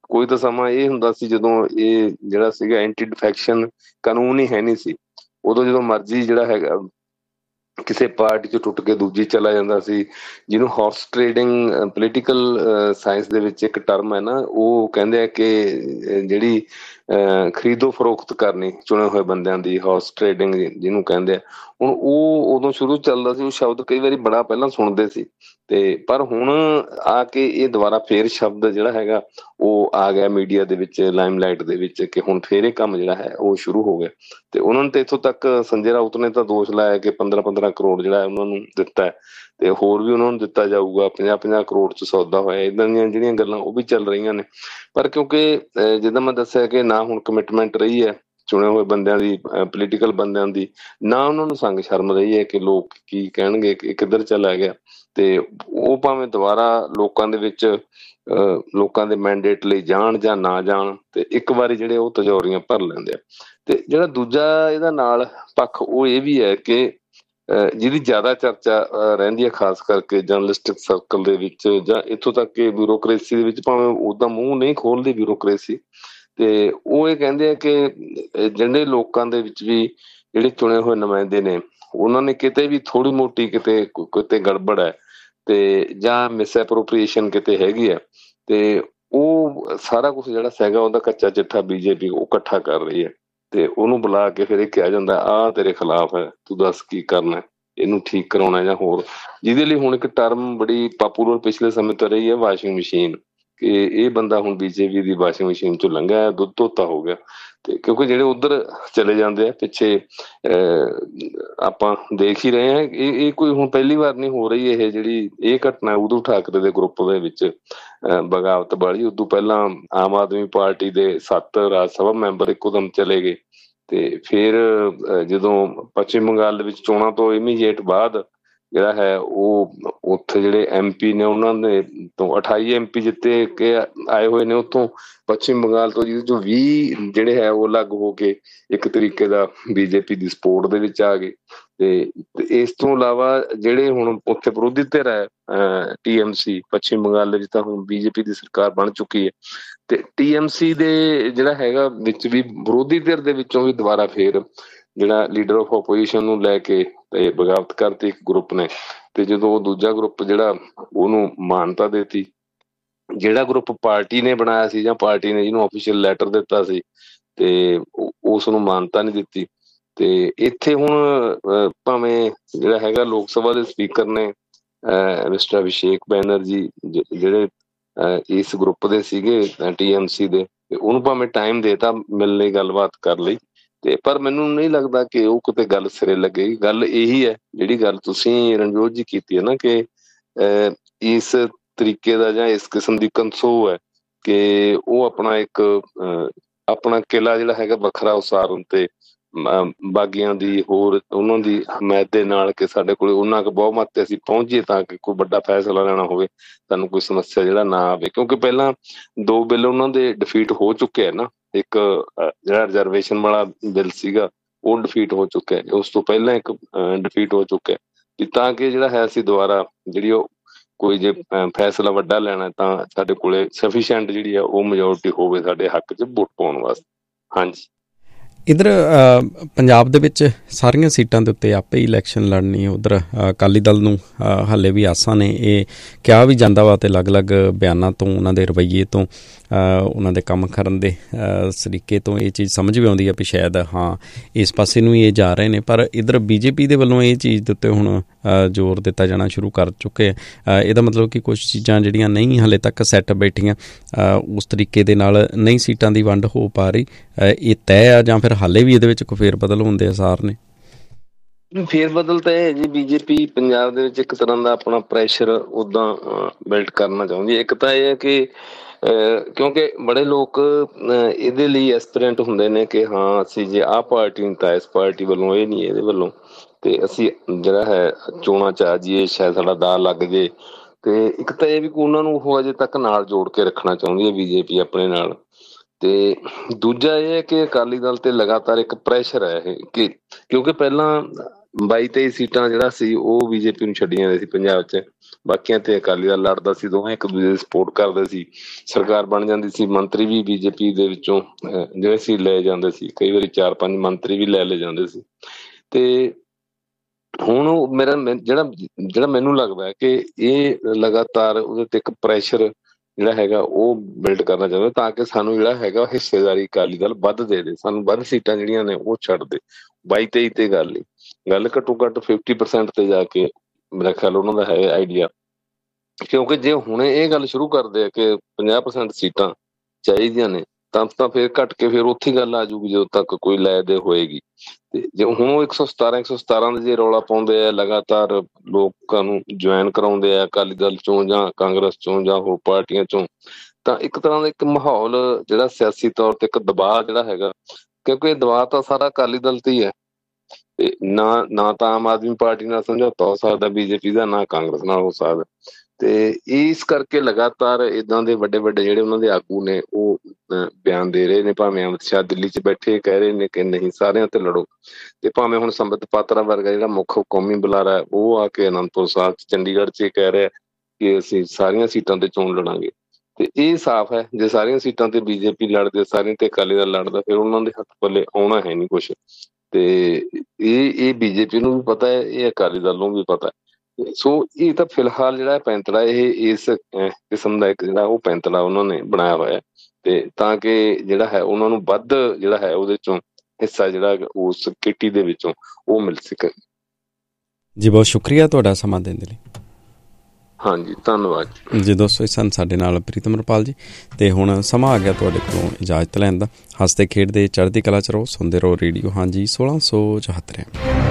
ਕੋਈ ਤਾਂ ਸਮਾਂ ਇਹ ਹੁੰਦਾ ਸੀ ਜਦੋਂ ਇਹ ਜਿਹੜਾ ਸੀਗਾ ਐਂਟੀ ਡਿਫੈਕਸ਼ਨ ਕਾਨੂੰਨ ਹੀ ਹੈ ਨਹੀਂ ਸੀ। ਉਦੋਂ ਜਦੋਂ ਮਰਜ਼ੀ ਜਿਹੜਾ ਹੈਗਾ ਕਿਸੇ ਪਾਰਟੀ 'ਚ ਟੁੱਟ ਕੇ ਦੂਜੀ ਚਲਾ ਜਾਂਦਾ ਸੀ, ਜਿਹਨੂੰ ਹਾਰਸ ਟ੍ਰੇਡਿੰਗ ਪੋਲੀਟੀਕਲ ਸਾਇੰਸ ਦੇ ਵਿੱਚ ਇੱਕ ਟਰਮ ਹੈ ਨਾ, ਉਹ ਕਹਿੰਦੇ ਆ ਕਿ ਜਿਹੜੀ ਖਰੀਦੋ ਫਰੋਖਤ ਕਰਨੀ ਚੁਣੇ ਹੋਏ ਬੰਦਿਆਂ ਦੀ, ਹਾਰਸ ਟ੍ਰੇਡਿੰਗ ਜਿਹਨੂੰ ਕਹਿੰਦੇ ਆ। ਹੁਣ ਉਹ ਉਦੋਂ ਸ਼ੁਰੂ ਚੱਲਦਾ ਸੀ, ਉਹ ਸ਼ਬਦ ਕਈ ਵਾਰੀ ਬੜਾ ਪਹਿਲਾਂ ਸੁਣਦੇ ਸੀ, ਤੇ ਪਰ ਹੁਣ ਆ ਕੇ ਇਹ ਦੁਬਾਰਾ ਫੇਰ ਸ਼ਬਦ ਜਿਹੜਾ ਹੈਗਾ ਉਹ ਆ ਗਿਆ ਮੀਡੀਆ ਦੇ ਵਿੱਚ, ਲਾਈਮਲਾਈਟ ਦੇ ਵਿੱਚ, ਕਿ ਹੁਣ ਫੇਰ ਇਹ ਕੰਮ ਜਿਹੜਾ ਹੈ ਉਹ ਸ਼ੁਰੂ ਹੋ ਗਿਆ। ਤੇ ਉਹਨਾਂ ਨੇ ਤਾਂ ਇੱਥੋਂ ਤੱਕ ਸੰਜੇ ਰਾਉਤ ਨੇ ਤਾਂ ਦੋਸ਼ ਲਾਇਆ ਕਿ 15-15 ਕਰੋੜ ਜਿਹੜਾ ਉਹਨਾਂ ਨੂੰ ਦਿੱਤਾ ਹੈ, ਤੇ ਹੋਰ ਵੀ ਉਹਨਾਂ ਨੂੰ ਦਿੱਤਾ ਜਾਊਗਾ, 50-50 ਕਰੋੜ 'ਚ ਸੌਦਾ ਹੋਇਆ। ਇੱਦਾਂ ਦੀਆਂ ਜਿਹੜੀਆਂ ਗੱਲਾਂ ਉਹ ਵੀ ਚੱਲ ਰਹੀਆਂ ਨੇ। ਪਰ ਕਿਉਂਕਿ ਜਿੱਦਾਂ ਮੈਂ ਦੱਸਿਆ ਕਿ ਨਾ ਹੁਣ ਕਮਿਟਮੈਂਟ ਰਹੀ ਹੈ ਚੁਣੇ ਹੋਏ ਬੰਦਿਆਂ ਦੀ, ਪੋਲੀਟੀਕਲ ਬੰਦਿਆਂ ਦੀ, ਨਾ ਉਹਨਾਂ ਨੂੰ ਸੰਗ ਸ਼ਰਮ ਰਹੀ ਹੈ ਕਿ ਲੋਕ ਕੀ ਕਹਿਣਗੇ, ਕਿ ਕਿੱਧਰ ਚਲਾ ਗਿਆ। ਤੇ ਉਹ ਭਾਵੇਂ ਦੁਬਾਰਾ ਲੋਕਾਂ ਦੇ ਵਿੱਚ ਲੋਕਾਂ ਦੇ ਮੈਂਡੇਟ ਲਈ ਜਾਣ ਜਾਂ ਨਾ ਜਾਣ, ਤੇ ਇੱਕ ਵਾਰੀ ਜਿਹੜੇ ਉਹ ਤਜੌਰੀਆਂ ਭਰ ਲੈਂਦੇ ਆ। ਤੇ ਜਿਹੜਾ ਦੂਜਾ ਇਹਦਾ ਨਾਲ ਪੱਖ ਉਹ ਇਹ ਵੀ ਹੈ ਕਿ ਜਿਹਦੀ ਜ਼ਿਆਦਾ ਚਰਚਾ ਰਹਿੰਦੀ ਹੈ ਖਾਸ ਕਰਕੇ ਜਰਨਲਿਸਟਿਕ ਸਰਕਲ ਦੇ ਵਿੱਚ, ਜਾਂ ਇੱਥੋਂ ਤੱਕ ਕਿ ਬਿਊਰੋਕਰੇਸੀ ਦੇ ਵਿੱਚ, ਭਾਵੇਂ ਉਹਦਾ ਮੂੰਹ ਨਹੀਂ ਖੋਲਦੀ ਬਿਊਰੋਕਰੇਸੀ, ਤੇ ਉਹ ਇਹ ਕਹਿੰਦੇ ਆ ਕਿ ਜਿਹੜੇ ਲੋਕਾਂ ਦੇ ਵਿੱਚ ਵੀ ਜਿਹੜੇ ਚੁਣੇ ਹੋਏ ਨੁਮਾਇੰਦੇ ਨੇ, ਉਹਨਾਂ ਨੇ ਕਿਤੇ ਵੀ ਥੋੜੀ ਮੋਟੀ ਕਿਤੇ ਗੜਬੜ ਹੈ, ਤੇ ਜਾਂ ਮਿਸਐਪਰੋਪ੍ਰੀਏਸ਼ਨ ਕਿਤੇ ਹੈਗੀ ਹੈ, ਤੇ ਉਹ ਸਾਰਾ ਕੁਛ ਜਿਹੜਾ ਹੈਗਾ ਉਹਦਾ ਕੱਚਾ ਚਿੱਠਾ ਬੀਜੇਪੀ ਉਹ ਇਕੱਠਾ ਕਰ ਰਹੀ ਹੈ, ਤੇ ਉਹਨੂੰ ਬੁਲਾ ਕੇ ਫਿਰ ਇਹ ਕਿਹਾ ਜਾਂਦਾ ਆਹ ਤੇਰੇ ਖਿਲਾਫ ਹੈ, ਤੂੰ ਦੱਸ ਕੀ ਕਰਨਾ, ਇਹਨੂੰ ਠੀਕ ਕਰਾਉਣਾ ਜਾਂ ਹੋਰ। ਜਿਹਦੇ ਲਈ ਹੁਣ ਇੱਕ ਟਰਮ ਬੜੀ ਪਾਪੂਲਰ ਪਿਛਲੇ ਸਮੇਂ ਤੋਂ ਰਹੀ ਹੈ, ਵਾਸ਼ਿੰਗ ਮਸ਼ੀਨ, ਕਿ ਇਹ ਬੰਦਾ ਹੁਣ ਬੀਜੇਪੀ ਦੀ ਵਾਸ਼ਿੰਗ ਮਸ਼ੀਨ ਚੋਂ ਲੰਘਿਆ, ਦੁੱਧ ਧੋਤਾ ਹੋ ਗਿਆ। ਤੇ ਕਿਉਂਕਿ ਜਿਹੜੇ ਉਧਰ ਚਲੇ ਜਾਂਦੇ ਆ ਪਿੱਛੇ, ਆਪਾਂ ਦੇਖ ਹੀ ਰਹੇ ਹਾਂ, ਇਹ ਕੋਈ ਹੁਣ ਪਹਿਲੀ ਵਾਰ ਨਹੀਂ ਹੋ ਰਹੀ ਇਹ ਜਿਹੜੀ ਇਹ ਘਟਨਾ ਉਦੋਂ ਠਾਕਰੇ ਦੇ ਗਰੁੱਪ ਦੇ ਵਿੱਚ ਬਗਾਵਤ ਵਾਲੀ। ਉਦੋਂ ਪਹਿਲਾਂ ਆਮ ਆਦਮੀ ਪਾਰਟੀ ਦੇ 7 ਰਾਜ ਸਭਾ ਮੈਂਬਰ ਇੱਕੋਦਮ ਚਲੇ ਗਏ, ਤੇ ਫਿਰ ਜਦੋਂ ਪੱਛਮੀ ਬੰਗਾਲ ਦੇ ਵਿੱਚ ਚੋਣਾਂ ਤੋਂ ਇਮੀਡੀਏਟ ਬਾਅਦ ਜਿਹੜਾ ਹੈ ਉਹ ਉੱਥੇ ਜਿਹੜੇ MP ਨੇ ਉਹਨਾਂ ਦੇ ਤੋਂ 28 MP ਜਿੱਤੇ ਕੇ ਆਏ ਹੋਏ ਨੇ ਉੱਥੋਂ ਪੱਛਮੀ ਬੰਗਾਲ ਤੋਂ, ਜਿਹਦੇ ਚੋਂ 20 ਜਿਹੜੇ ਹੈ ਉਹ ਅਲੱਗ ਹੋ ਕੇ ਇੱਕ ਤਰੀਕੇ ਦਾ ਬੀਜੇਪੀ ਦੀ ਸਪੋਰਟ ਦੇ ਵਿੱਚ ਆ ਗਏ। ਤੇ ਇਸ ਤੋਂ ਇਲਾਵਾ ਜਿਹੜੇ ਹੁਣ ਉੱਥੇ ਵਿਰੋਧੀ ਧਿਰ ਹੈ TMC, ਪੱਛਮੀ ਬੰਗਾਲ ਦੇ ਵਿੱਚ ਤਾਂ ਹੁਣ ਬੀਜੇਪੀ ਦੀ ਸਰਕਾਰ ਬਣ ਚੁੱਕੀ ਹੈ, ਤੇ TMC ਦੇ ਜਿਹੜਾ ਹੈਗਾ ਵਿੱਚ ਵੀ ਵਿਰੋਧੀ ਧਿਰ ਦੇ ਵਿੱਚੋਂ ਵੀ ਦੁਬਾਰਾ ਫੇਰ ਜਿਹੜਾ ਲੀਡਰ ਆਫ ਆਪੋਜੀਸ਼ਨ ਨੂੰ ਲੈ ਕੇ ਤੇ ਬਗਾਵਤ ਕਰਤੀ ਇੱਕ ਗਰੁੱਪ ਨੇ। ਤੇ ਜਦੋਂ ਉਹ ਦੂਜਾ ਗਰੁੱਪ ਜਿਹੜਾ ਉਹਨੂੰ ਮਾਨਤਾ ਦੇਤੀ, ਜਿਹੜਾ ਗਰੁੱਪ ਪਾਰਟੀ ਨੇ ਬਣਾਇਆ ਸੀ ਜਾਂ ਪਾਰਟੀ ਨੇ ਜਿਹਨੂੰ ਆਫੀਸ਼ੀਅਲ ਲੈਟਰ ਦਿੱਤਾ ਸੀ, ਤੇ ਉਸ ਨੂੰ ਮਾਨਤਾ ਨਹੀਂ ਦਿੱਤੀ। ਤੇ ਇੱਥੇ ਹੁਣ ਭਾਵੇਂ ਜਿਹੜਾ ਹੈਗਾ ਲੋਕ ਸਭਾ ਦੇ ਸਪੀਕਰ ਨੇ ਮਿਸਟਰ ਅਭਿਸ਼ੇਕ ਬੈਨਰਜੀ, ਜਿਹੜੇ ਇਸ ਗਰੁੱਪ ਦੇ ਸੀਗੇ TMC ਦੇ, ਤੇ ਉਹਨੂੰ ਭਾਵੇਂ ਟਾਈਮ ਦੇਤਾ ਮਿਲਣ ਲਈ, ਗੱਲਬਾਤ ਕਰ ਲਈ, ਤੇ ਪਰ ਮੈਨੂੰ ਨਹੀਂ ਲੱਗਦਾ ਕਿ ਉਹ ਕਿਤੇ ਗੱਲ ਸਿਰੇ ਲੱਗੇਗੀ। ਗੱਲ ਇਹੀ ਹੈ ਜਿਹੜੀ ਗੱਲ ਤੁਸੀਂ ਰਣਜੋਤ ਜੀ ਕੀਤੀ ਹੈ ਨਾ, ਕਿ ਇਸ ਤਰੀਕੇ ਦਾ ਜਾਂ ਇਸ ਕਿਸਮ ਦੀ ਕੰਸੋ ਹੈ ਕਿ ਉਹ ਆਪਣਾ ਕਿਲਾ ਜਿਹੜਾ ਹੈਗਾ ਵੱਖਰਾ ਉਸਾਰਨ ਤੇ ਬਾਗੀਆਂ ਦੀ ਹੋਰ ਉਹਨਾਂ ਦੀ ਹਮਾਇਤ ਦੇ ਨਾਲ, ਕਿ ਸਾਡੇ ਕੋਲ ਉਹਨਾਂ ਕੁ ਬਹੁਮਤ ਤੇ ਅਸੀਂ ਪਹੁੰਚੀਏ ਤਾਂ ਕਿ ਕੋਈ ਵੱਡਾ ਫੈਸਲਾ ਲੈਣਾ ਹੋਵੇ, ਸਾਨੂੰ ਕੋਈ ਸਮੱਸਿਆ ਜਿਹੜਾ ਨਾ ਆਵੇ। ਕਿਉਂਕਿ ਪਹਿਲਾਂ 2 ਬਿੱਲ ਉਹਨਾਂ ਦੇ ਡਿਫੀਟ ਹੋ ਚੁੱਕੇ ਆ ਨਾ, ਇੱਕ ਜਿਹੜਾ ਰਿਜ਼ਰਵੇਸ਼ਨ ਵਾਲਾ ਬਿੱਲ ਸੀਗਾ ਉਹ ਡਿਫੀਟ ਹੋ ਚੁੱਕਿਆ, ਉਸ ਤੋਂ ਪਹਿਲਾਂ ਇੱਕ ਡਿਫੀਟ ਹੋ ਚੁੱਕਿਆ, ਤਾਂ ਕਿ ਜਿਹੜਾ ਹੈ ਅਸੀਂ ਦੁਬਾਰਾ ਜਿਹੜੀ ਉਹ ਕੋਈ ਜੇ ਫੈਸਲਾ ਵੱਡਾ ਲੈਣਾ ਤਾਂ ਸਾਡੇ ਕੋਲੇ ਸਫੀਸ਼ੀਐਂਟ ਜਿਹੜੀ ਆ ਉਹ ਮੈਜੋਰਟੀ ਹੋਵੇ ਸਾਡੇ ਹੱਕ 'ਚ ਵੋਟ ਪਾਉਣ ਵਾਸਤੇ। ਹਾਂਜੀ, ਇੱਧਰ ਪੰਜਾਬ ਦੇ ਵਿੱਚ ਸਾਰੀਆਂ ਸੀਟਾਂ ਦੇ ਉੱਤੇ ਆਪੇ ਹੀ ਇਲੈਕਸ਼ਨ ਲੜਨੀ। ਉੱਧਰ ਅਕਾਲੀ ਦਲ ਨੂੰ ਹਾਲੇ ਵੀ ਆਸਾਂ ਨੇ, ਇਹ ਕਿਹਾ ਵੀ ਜਾਂਦਾ ਵਾ, ਅਤੇ ਅਲੱਗ-ਅਲੱਗ ਬਿਆਨਾਂ ਤੋਂ, ਉਹਨਾਂ ਦੇ ਰਵੱਈਏ ਤੋਂ, ਉਹਨਾਂ ਦੇ ਕੰਮ ਕਰਨ ਦੇ ਸਲੀਕੇ ਤੋਂ ਇਹ ਚੀਜ਼ ਸਮਝ ਵੀ ਆਉਂਦੀ ਆ ਵੀ ਸ਼ਾਇਦ ਹਾਂ ਇਸ ਪਾਸੇ ਨੂੰ ਹੀ ਇਹ ਜਾ ਰਹੇ ਨੇ। ਪਰ ਇੱਧਰ BJP ਦੇ ਵੱਲੋਂ ਇਹ ਚੀਜ਼ ਦੇ ਉੱਤੇ ਹੁਣ ਜ਼ੋਰ ਦਿੱਤਾ ਜਾਣਾ ਸ਼ੁਰੂ ਕਰ ਚੁੱਕੇ ਆ। ਇਹਦਾ ਮਤਲਬ ਕਿ ਕੁਛ ਚੀਜ਼ਾਂ ਜਿਹੜੀਆਂ ਨਹੀਂ ਹਾਲੇ ਤੱਕ ਸੈੱਟ ਬੈਠੀਆਂ, ਉਸ ਤਰੀਕੇ ਦੇ ਨਾਲ ਨਹੀਂ ਸੀਟਾਂ ਦੀ ਵੰਡ ਹੋ ਪਾ ਰਹੀ, ਇਹ ਤੈਅ ਆ ਜਾਂ ਫਿਰ ਹਾਲੇ ਵੀ ਇਹਦੇ ਵਿੱਚ ਕੋਈ ਫੇਰ ਬਦਲ ਹੁੰਦੇ ਅਸਾਰ ਨੇ? ਫੇਰ ਬਦਲ ਤਾਂ ਇਹ ਜੀ, BJP ਪੰਜਾਬ ਦੇ ਵਿੱਚ ਇੱਕ ਤਰ੍ਹਾਂ ਦਾ ਆਪਣਾ ਪ੍ਰੈਸ਼ਰ ਉੱਦਾਂ ਬਿਲਡ ਕਰਨਾ ਚਾਹੁੰਦੀ ਹੈ। ਇੱਕ ਤਾਂ ਇਹ ਹੈ ਕਿ ਕਿਉਂਕਿ ਬੜੇ ਲੋਕ ਇਹਦੇ ਲਈ ਐਸਪੀਰੈਂਟ ਹੁੰਦੇ ਨੇ ਕਿ ਹਾਂ ਅਸੀਂ ਜੇ ਆਹ ਪਾਰਟੀ ਨੂੰ ਤਾਂ ਇਸ ਪਾਰਟੀ ਵੱਲੋਂ, ਇਹ ਨਹੀਂ ਇਹਦੇ ਵੱਲੋਂ, ਤੇ ਅਸੀਂ ਜਿਹੜਾ ਹੈ ਚੋਣਾਂ 'ਚ ਆ ਜਾਈਏ, ਸ਼ਾਇਦ ਸਾਡਾ ਦਾਅ ਲੱਗ ਜੇ। ਤੇ ਇੱਕ ਤਾਂ ਇਹ ਵੀ ਉਹਨਾਂ ਨੂੰ ਉਹ ਅਜੇ ਤੱਕ ਨਾਲ ਜੋੜ ਕੇ ਰੱਖਣਾ ਚਾਹੁੰਦੀ ਹੈ BJP ਆਪਣੇ ਨਾਲ। ਤੇ ਦੂਜਾ ਇਹ ਹੈ ਕਿ ਅਕਾਲੀ ਦਲ ਤੇ ਲਗਾਤਾਰ ਇੱਕ ਪ੍ਰੈਸ਼ਰ ਹੈ ਇਹ, ਕਿ ਕਿਉਂਕਿ ਪਹਿਲਾਂ 22-23 ਸੀਟਾਂ ਜਿਹੜਾ ਸੀ ਉਹ ਬੀਜੇਪੀ ਨੂੰ ਛੱਡੀਆਂ ਜਾਂਦੀਆਂ ਸੀ ਪੰਜਾਬ 'ਚ, ਬਾਕੀਆਂ ਤੇ ਅਕਾਲੀ ਦਲ ਲੜਦਾ ਸੀ, ਦੋਵੇਂ ਇੱਕ ਦੂਜੇ ਦੀ ਸਪੋਰਟ ਕਰਦੇ ਸੀ, ਸਰਕਾਰ ਬਣ ਜਾਂਦੀ ਸੀ। ਮੰਤਰੀ ਵੀ ਬੀਜੇਪੀ ਦੇ ਵਿੱਚੋਂ ਜਿਹੜੇ ਸੀ ਲੈ ਜਾਂਦੇ ਸੀ, ਕਈ ਵਾਰੀ 4-5 ਮੰਤਰੀ ਵੀ ਲੈ ਜਾਂਦੇ ਸੀ। ਤੇ ਹੁਣ ਜਿਹੜਾ ਮੈਨੂੰ ਲੱਗਦਾ ਕਿ ਇਹ ਲਗਾਤਾਰ ਉਹਦੇ ਤੇ ਇੱਕ ਪ੍ਰੈਸ਼ਰ ਜਿਹੜਾ ਹੈਗਾ ਉਹ ਬਿਲਡ ਕਰਨਾ ਚਾਹੁੰਦਾ, ਤਾਂ ਕਿ ਸਾਨੂੰ ਜਿਹੜਾ ਹੈਗਾ ਹਿੱਸੇਦਾਰੀ ਅਕਾਲੀ ਦਲ ਵੱਧ ਦੇ, ਸਾਨੂੰ ਵੱਧ ਸੀਟਾਂ ਜਿਹੜੀਆਂ ਨੇ ਉਹ ਛੱਡ ਦੇ। 22-23 ਤੇ ਗੱਲ ਘੱਟੋ ਘੱਟ 50% ਤੇ ਜਾ ਕੇ ਮੇਰਾ ਖਿਆਲ ਉਹਨਾਂ ਦਾ ਹੈ ਆਈਡੀਆ, ਕਿਉਂਕਿ ਜੇ ਹੁਣੇ ਇਹ ਗੱਲ ਸ਼ੁਰੂ ਕਰਦੇ ਆ ਕਿ 50% ਸੀਟਾਂ ਚਾਹੀਦੀਆਂ ਨੇ ਤਾਂ ਫਿਰ ਘੱਟ ਕੇ ਫਿਰ ਉੱਥੇ ਗੱਲ ਆ ਜੂਗੀ ਜਦੋਂ ਤੱਕ ਕੋਈ ਲੈ ਦੇ ਹੋਏਗੀ। ਤੇ ਜੇ ਹੁਣ ਉਹ 117 ਦੇ ਜੇ ਰੌਲਾ ਪਾਉਂਦੇ ਆ, ਲਗਾਤਾਰ ਲੋਕਾਂ ਨੂੰ ਜੁਆਇਨ ਕਰਾਉਂਦੇ ਆ ਅਕਾਲੀ ਦਲ ਚੋਂ ਜਾਂ ਕਾਂਗਰਸ ਚੋਂ ਜਾਂ ਹੋਰ ਪਾਰਟੀਆਂ ਚੋਂ, ਤਾਂ ਇੱਕ ਤਰ੍ਹਾਂ ਦਾ ਇੱਕ ਮਾਹੌਲ ਜਿਹੜਾ ਸਿਆਸੀ ਤੌਰ ਤੇ ਇੱਕ ਦਬਾਅ ਜਿਹੜਾ ਹੈਗਾ, ਕਿਉਂਕਿ ਇਹ ਦਬਾਅ ਤਾਂ ਸਾਰਾ ਅਕਾਲੀ ਦਲ ਤੇ ਹੀ ਹੈ। ਤੇ ਨਾ ਤਾਂ ਆਮ ਆਦਮੀ ਪਾਰਟੀ ਨਾਲ ਸਮਝੌਤਾ ਹੋ ਸਕਦਾ ਬੀਜੇਪੀ ਦਾ, ਨਾ ਕਾਂਗਰਸ ਨਾਲ ਹੋ ਸਕਦਾ। ਤੇ ਇਸ ਕਰਕੇ ਲਗਾਤਾਰ ਏਦਾਂ ਦੇ ਵੱਡੇ ਜਿਹੜੇ ਉਹਨਾਂ ਦੇ ਆਗੂ ਨੇ ਉਹ ਬਿਆਨ ਦੇ ਰਹੇ ਨੇ, ਭਾਵੇਂ ਅਮਿਤ ਸ਼ਾਹ ਦਿੱਲੀ 'ਚ ਬੈਠੇ ਕਹਿ ਰਹੇ ਨੇ ਕਿ ਨਹੀਂ ਸਾਰਿਆਂ ਤੇ ਲੜੋ, ਤੇ ਭਾਵੇਂ ਹੁਣ ਸੰਬਿਤ ਪਾਤਰਾ ਵਰਗਾ ਜਿਹੜਾ ਮੁੱਖ ਕੌਮੀ ਬੁਲਾਰਾ ਉਹ ਆ ਕੇ ਅਨੰਦਪੁਰ ਸਾਹਿਬ 'ਚ ਚੰਡੀਗੜ੍ਹ 'ਚ ਕਹਿ ਰਿਹਾ ਕਿ ਅਸੀਂ ਸਾਰੀਆਂ ਸੀਟਾਂ ਤੇ ਚੋਣ ਲੜਾਂਗੇ। ਤੇ ਇਹ ਸਾਫ਼ ਹੈ ਜੇ ਸਾਰੀਆਂ ਸੀਟਾਂ ਤੇ ਬੀਜੇਪੀ ਲੜਦੇ, ਸਾਰੀਆਂ ਤੇ ਅਕਾਲੀ ਦਲ ਲੜਦਾ, ਫਿਰ ਉਹਨਾਂ ਦੇ ਹੱਥ ਪੱਲੇ ਆਉਣਾ ਹੈ ਨਹੀਂ ਕੁਛ। ਤੇ ਇਹ ਬੀਜੇਪੀ ਨੂੰ ਵੀ ਪਤਾ ਹੈ, ਇਹ ਅਕਾਲੀ ਦਲ ਨੂੰ ਵੀ ਪਤਾ ਹੈ। ਸੋ ਇਹ ਤਾਂ ਫਿਲਹਾਲ ਜਿਹੜਾ ਪੈਂਤੜਾ ਇਹ ਇਸ ਕਿਸਮ ਦਾ ਇੱਕ ਜਿਹੜਾ ਉਹ ਪੈਂਤੜਾ ਉਹਨਾਂ ਨੇ ਬਣਾਇਆ ਹੋਇਆ, ਤੇ ਤਾਂ ਕਿ ਜਿਹੜਾ ਹੈ ਉਹਨਾਂ ਨੂੰ ਵੱਧ ਜਿਹੜਾ ਹੈ ਉਹਦੇ ਚੋਂ ਹਿੱਸਾ ਜਿਹੜਾ ਉਸ ਕਿੱਟੀ ਦੇ ਵਿੱਚੋਂ ਉਹ ਮਿਲ ਸਕੇ। ਜੀ ਬਹੁਤ ਸ਼ੁਕਰੀਆ ਤੁਹਾਡਾ ਸਮਾਂ ਦੇਣ ਦੇ ਲਈ। ਹਾਂਜੀ ਧੰਨਵਾਦ ਜੀ ਦੋਸਤੋ, ਸਨ ਸਾਡੇ ਨਾਲ ਪ੍ਰੀਤਮ ਰਪਾਲ ਜੀ। ਤੇ ਹੁਣ ਸਮਾਂ ਆ ਗਿਆ ਤੁਹਾਡੇ ਕੋਲੋਂ ਇਜਾਜ਼ਤ ਲੈਣ ਦਾ। ਹੱਸਦੇ ਖੇਡਦੇ ਚੜ੍ਹਦੀ ਕਲਾ 'ਚ ਰਹੋ, ਸੁਣਦੇ ਰਹੋ ਰੇਡੀਓ ਹਾਂਜੀ 1674।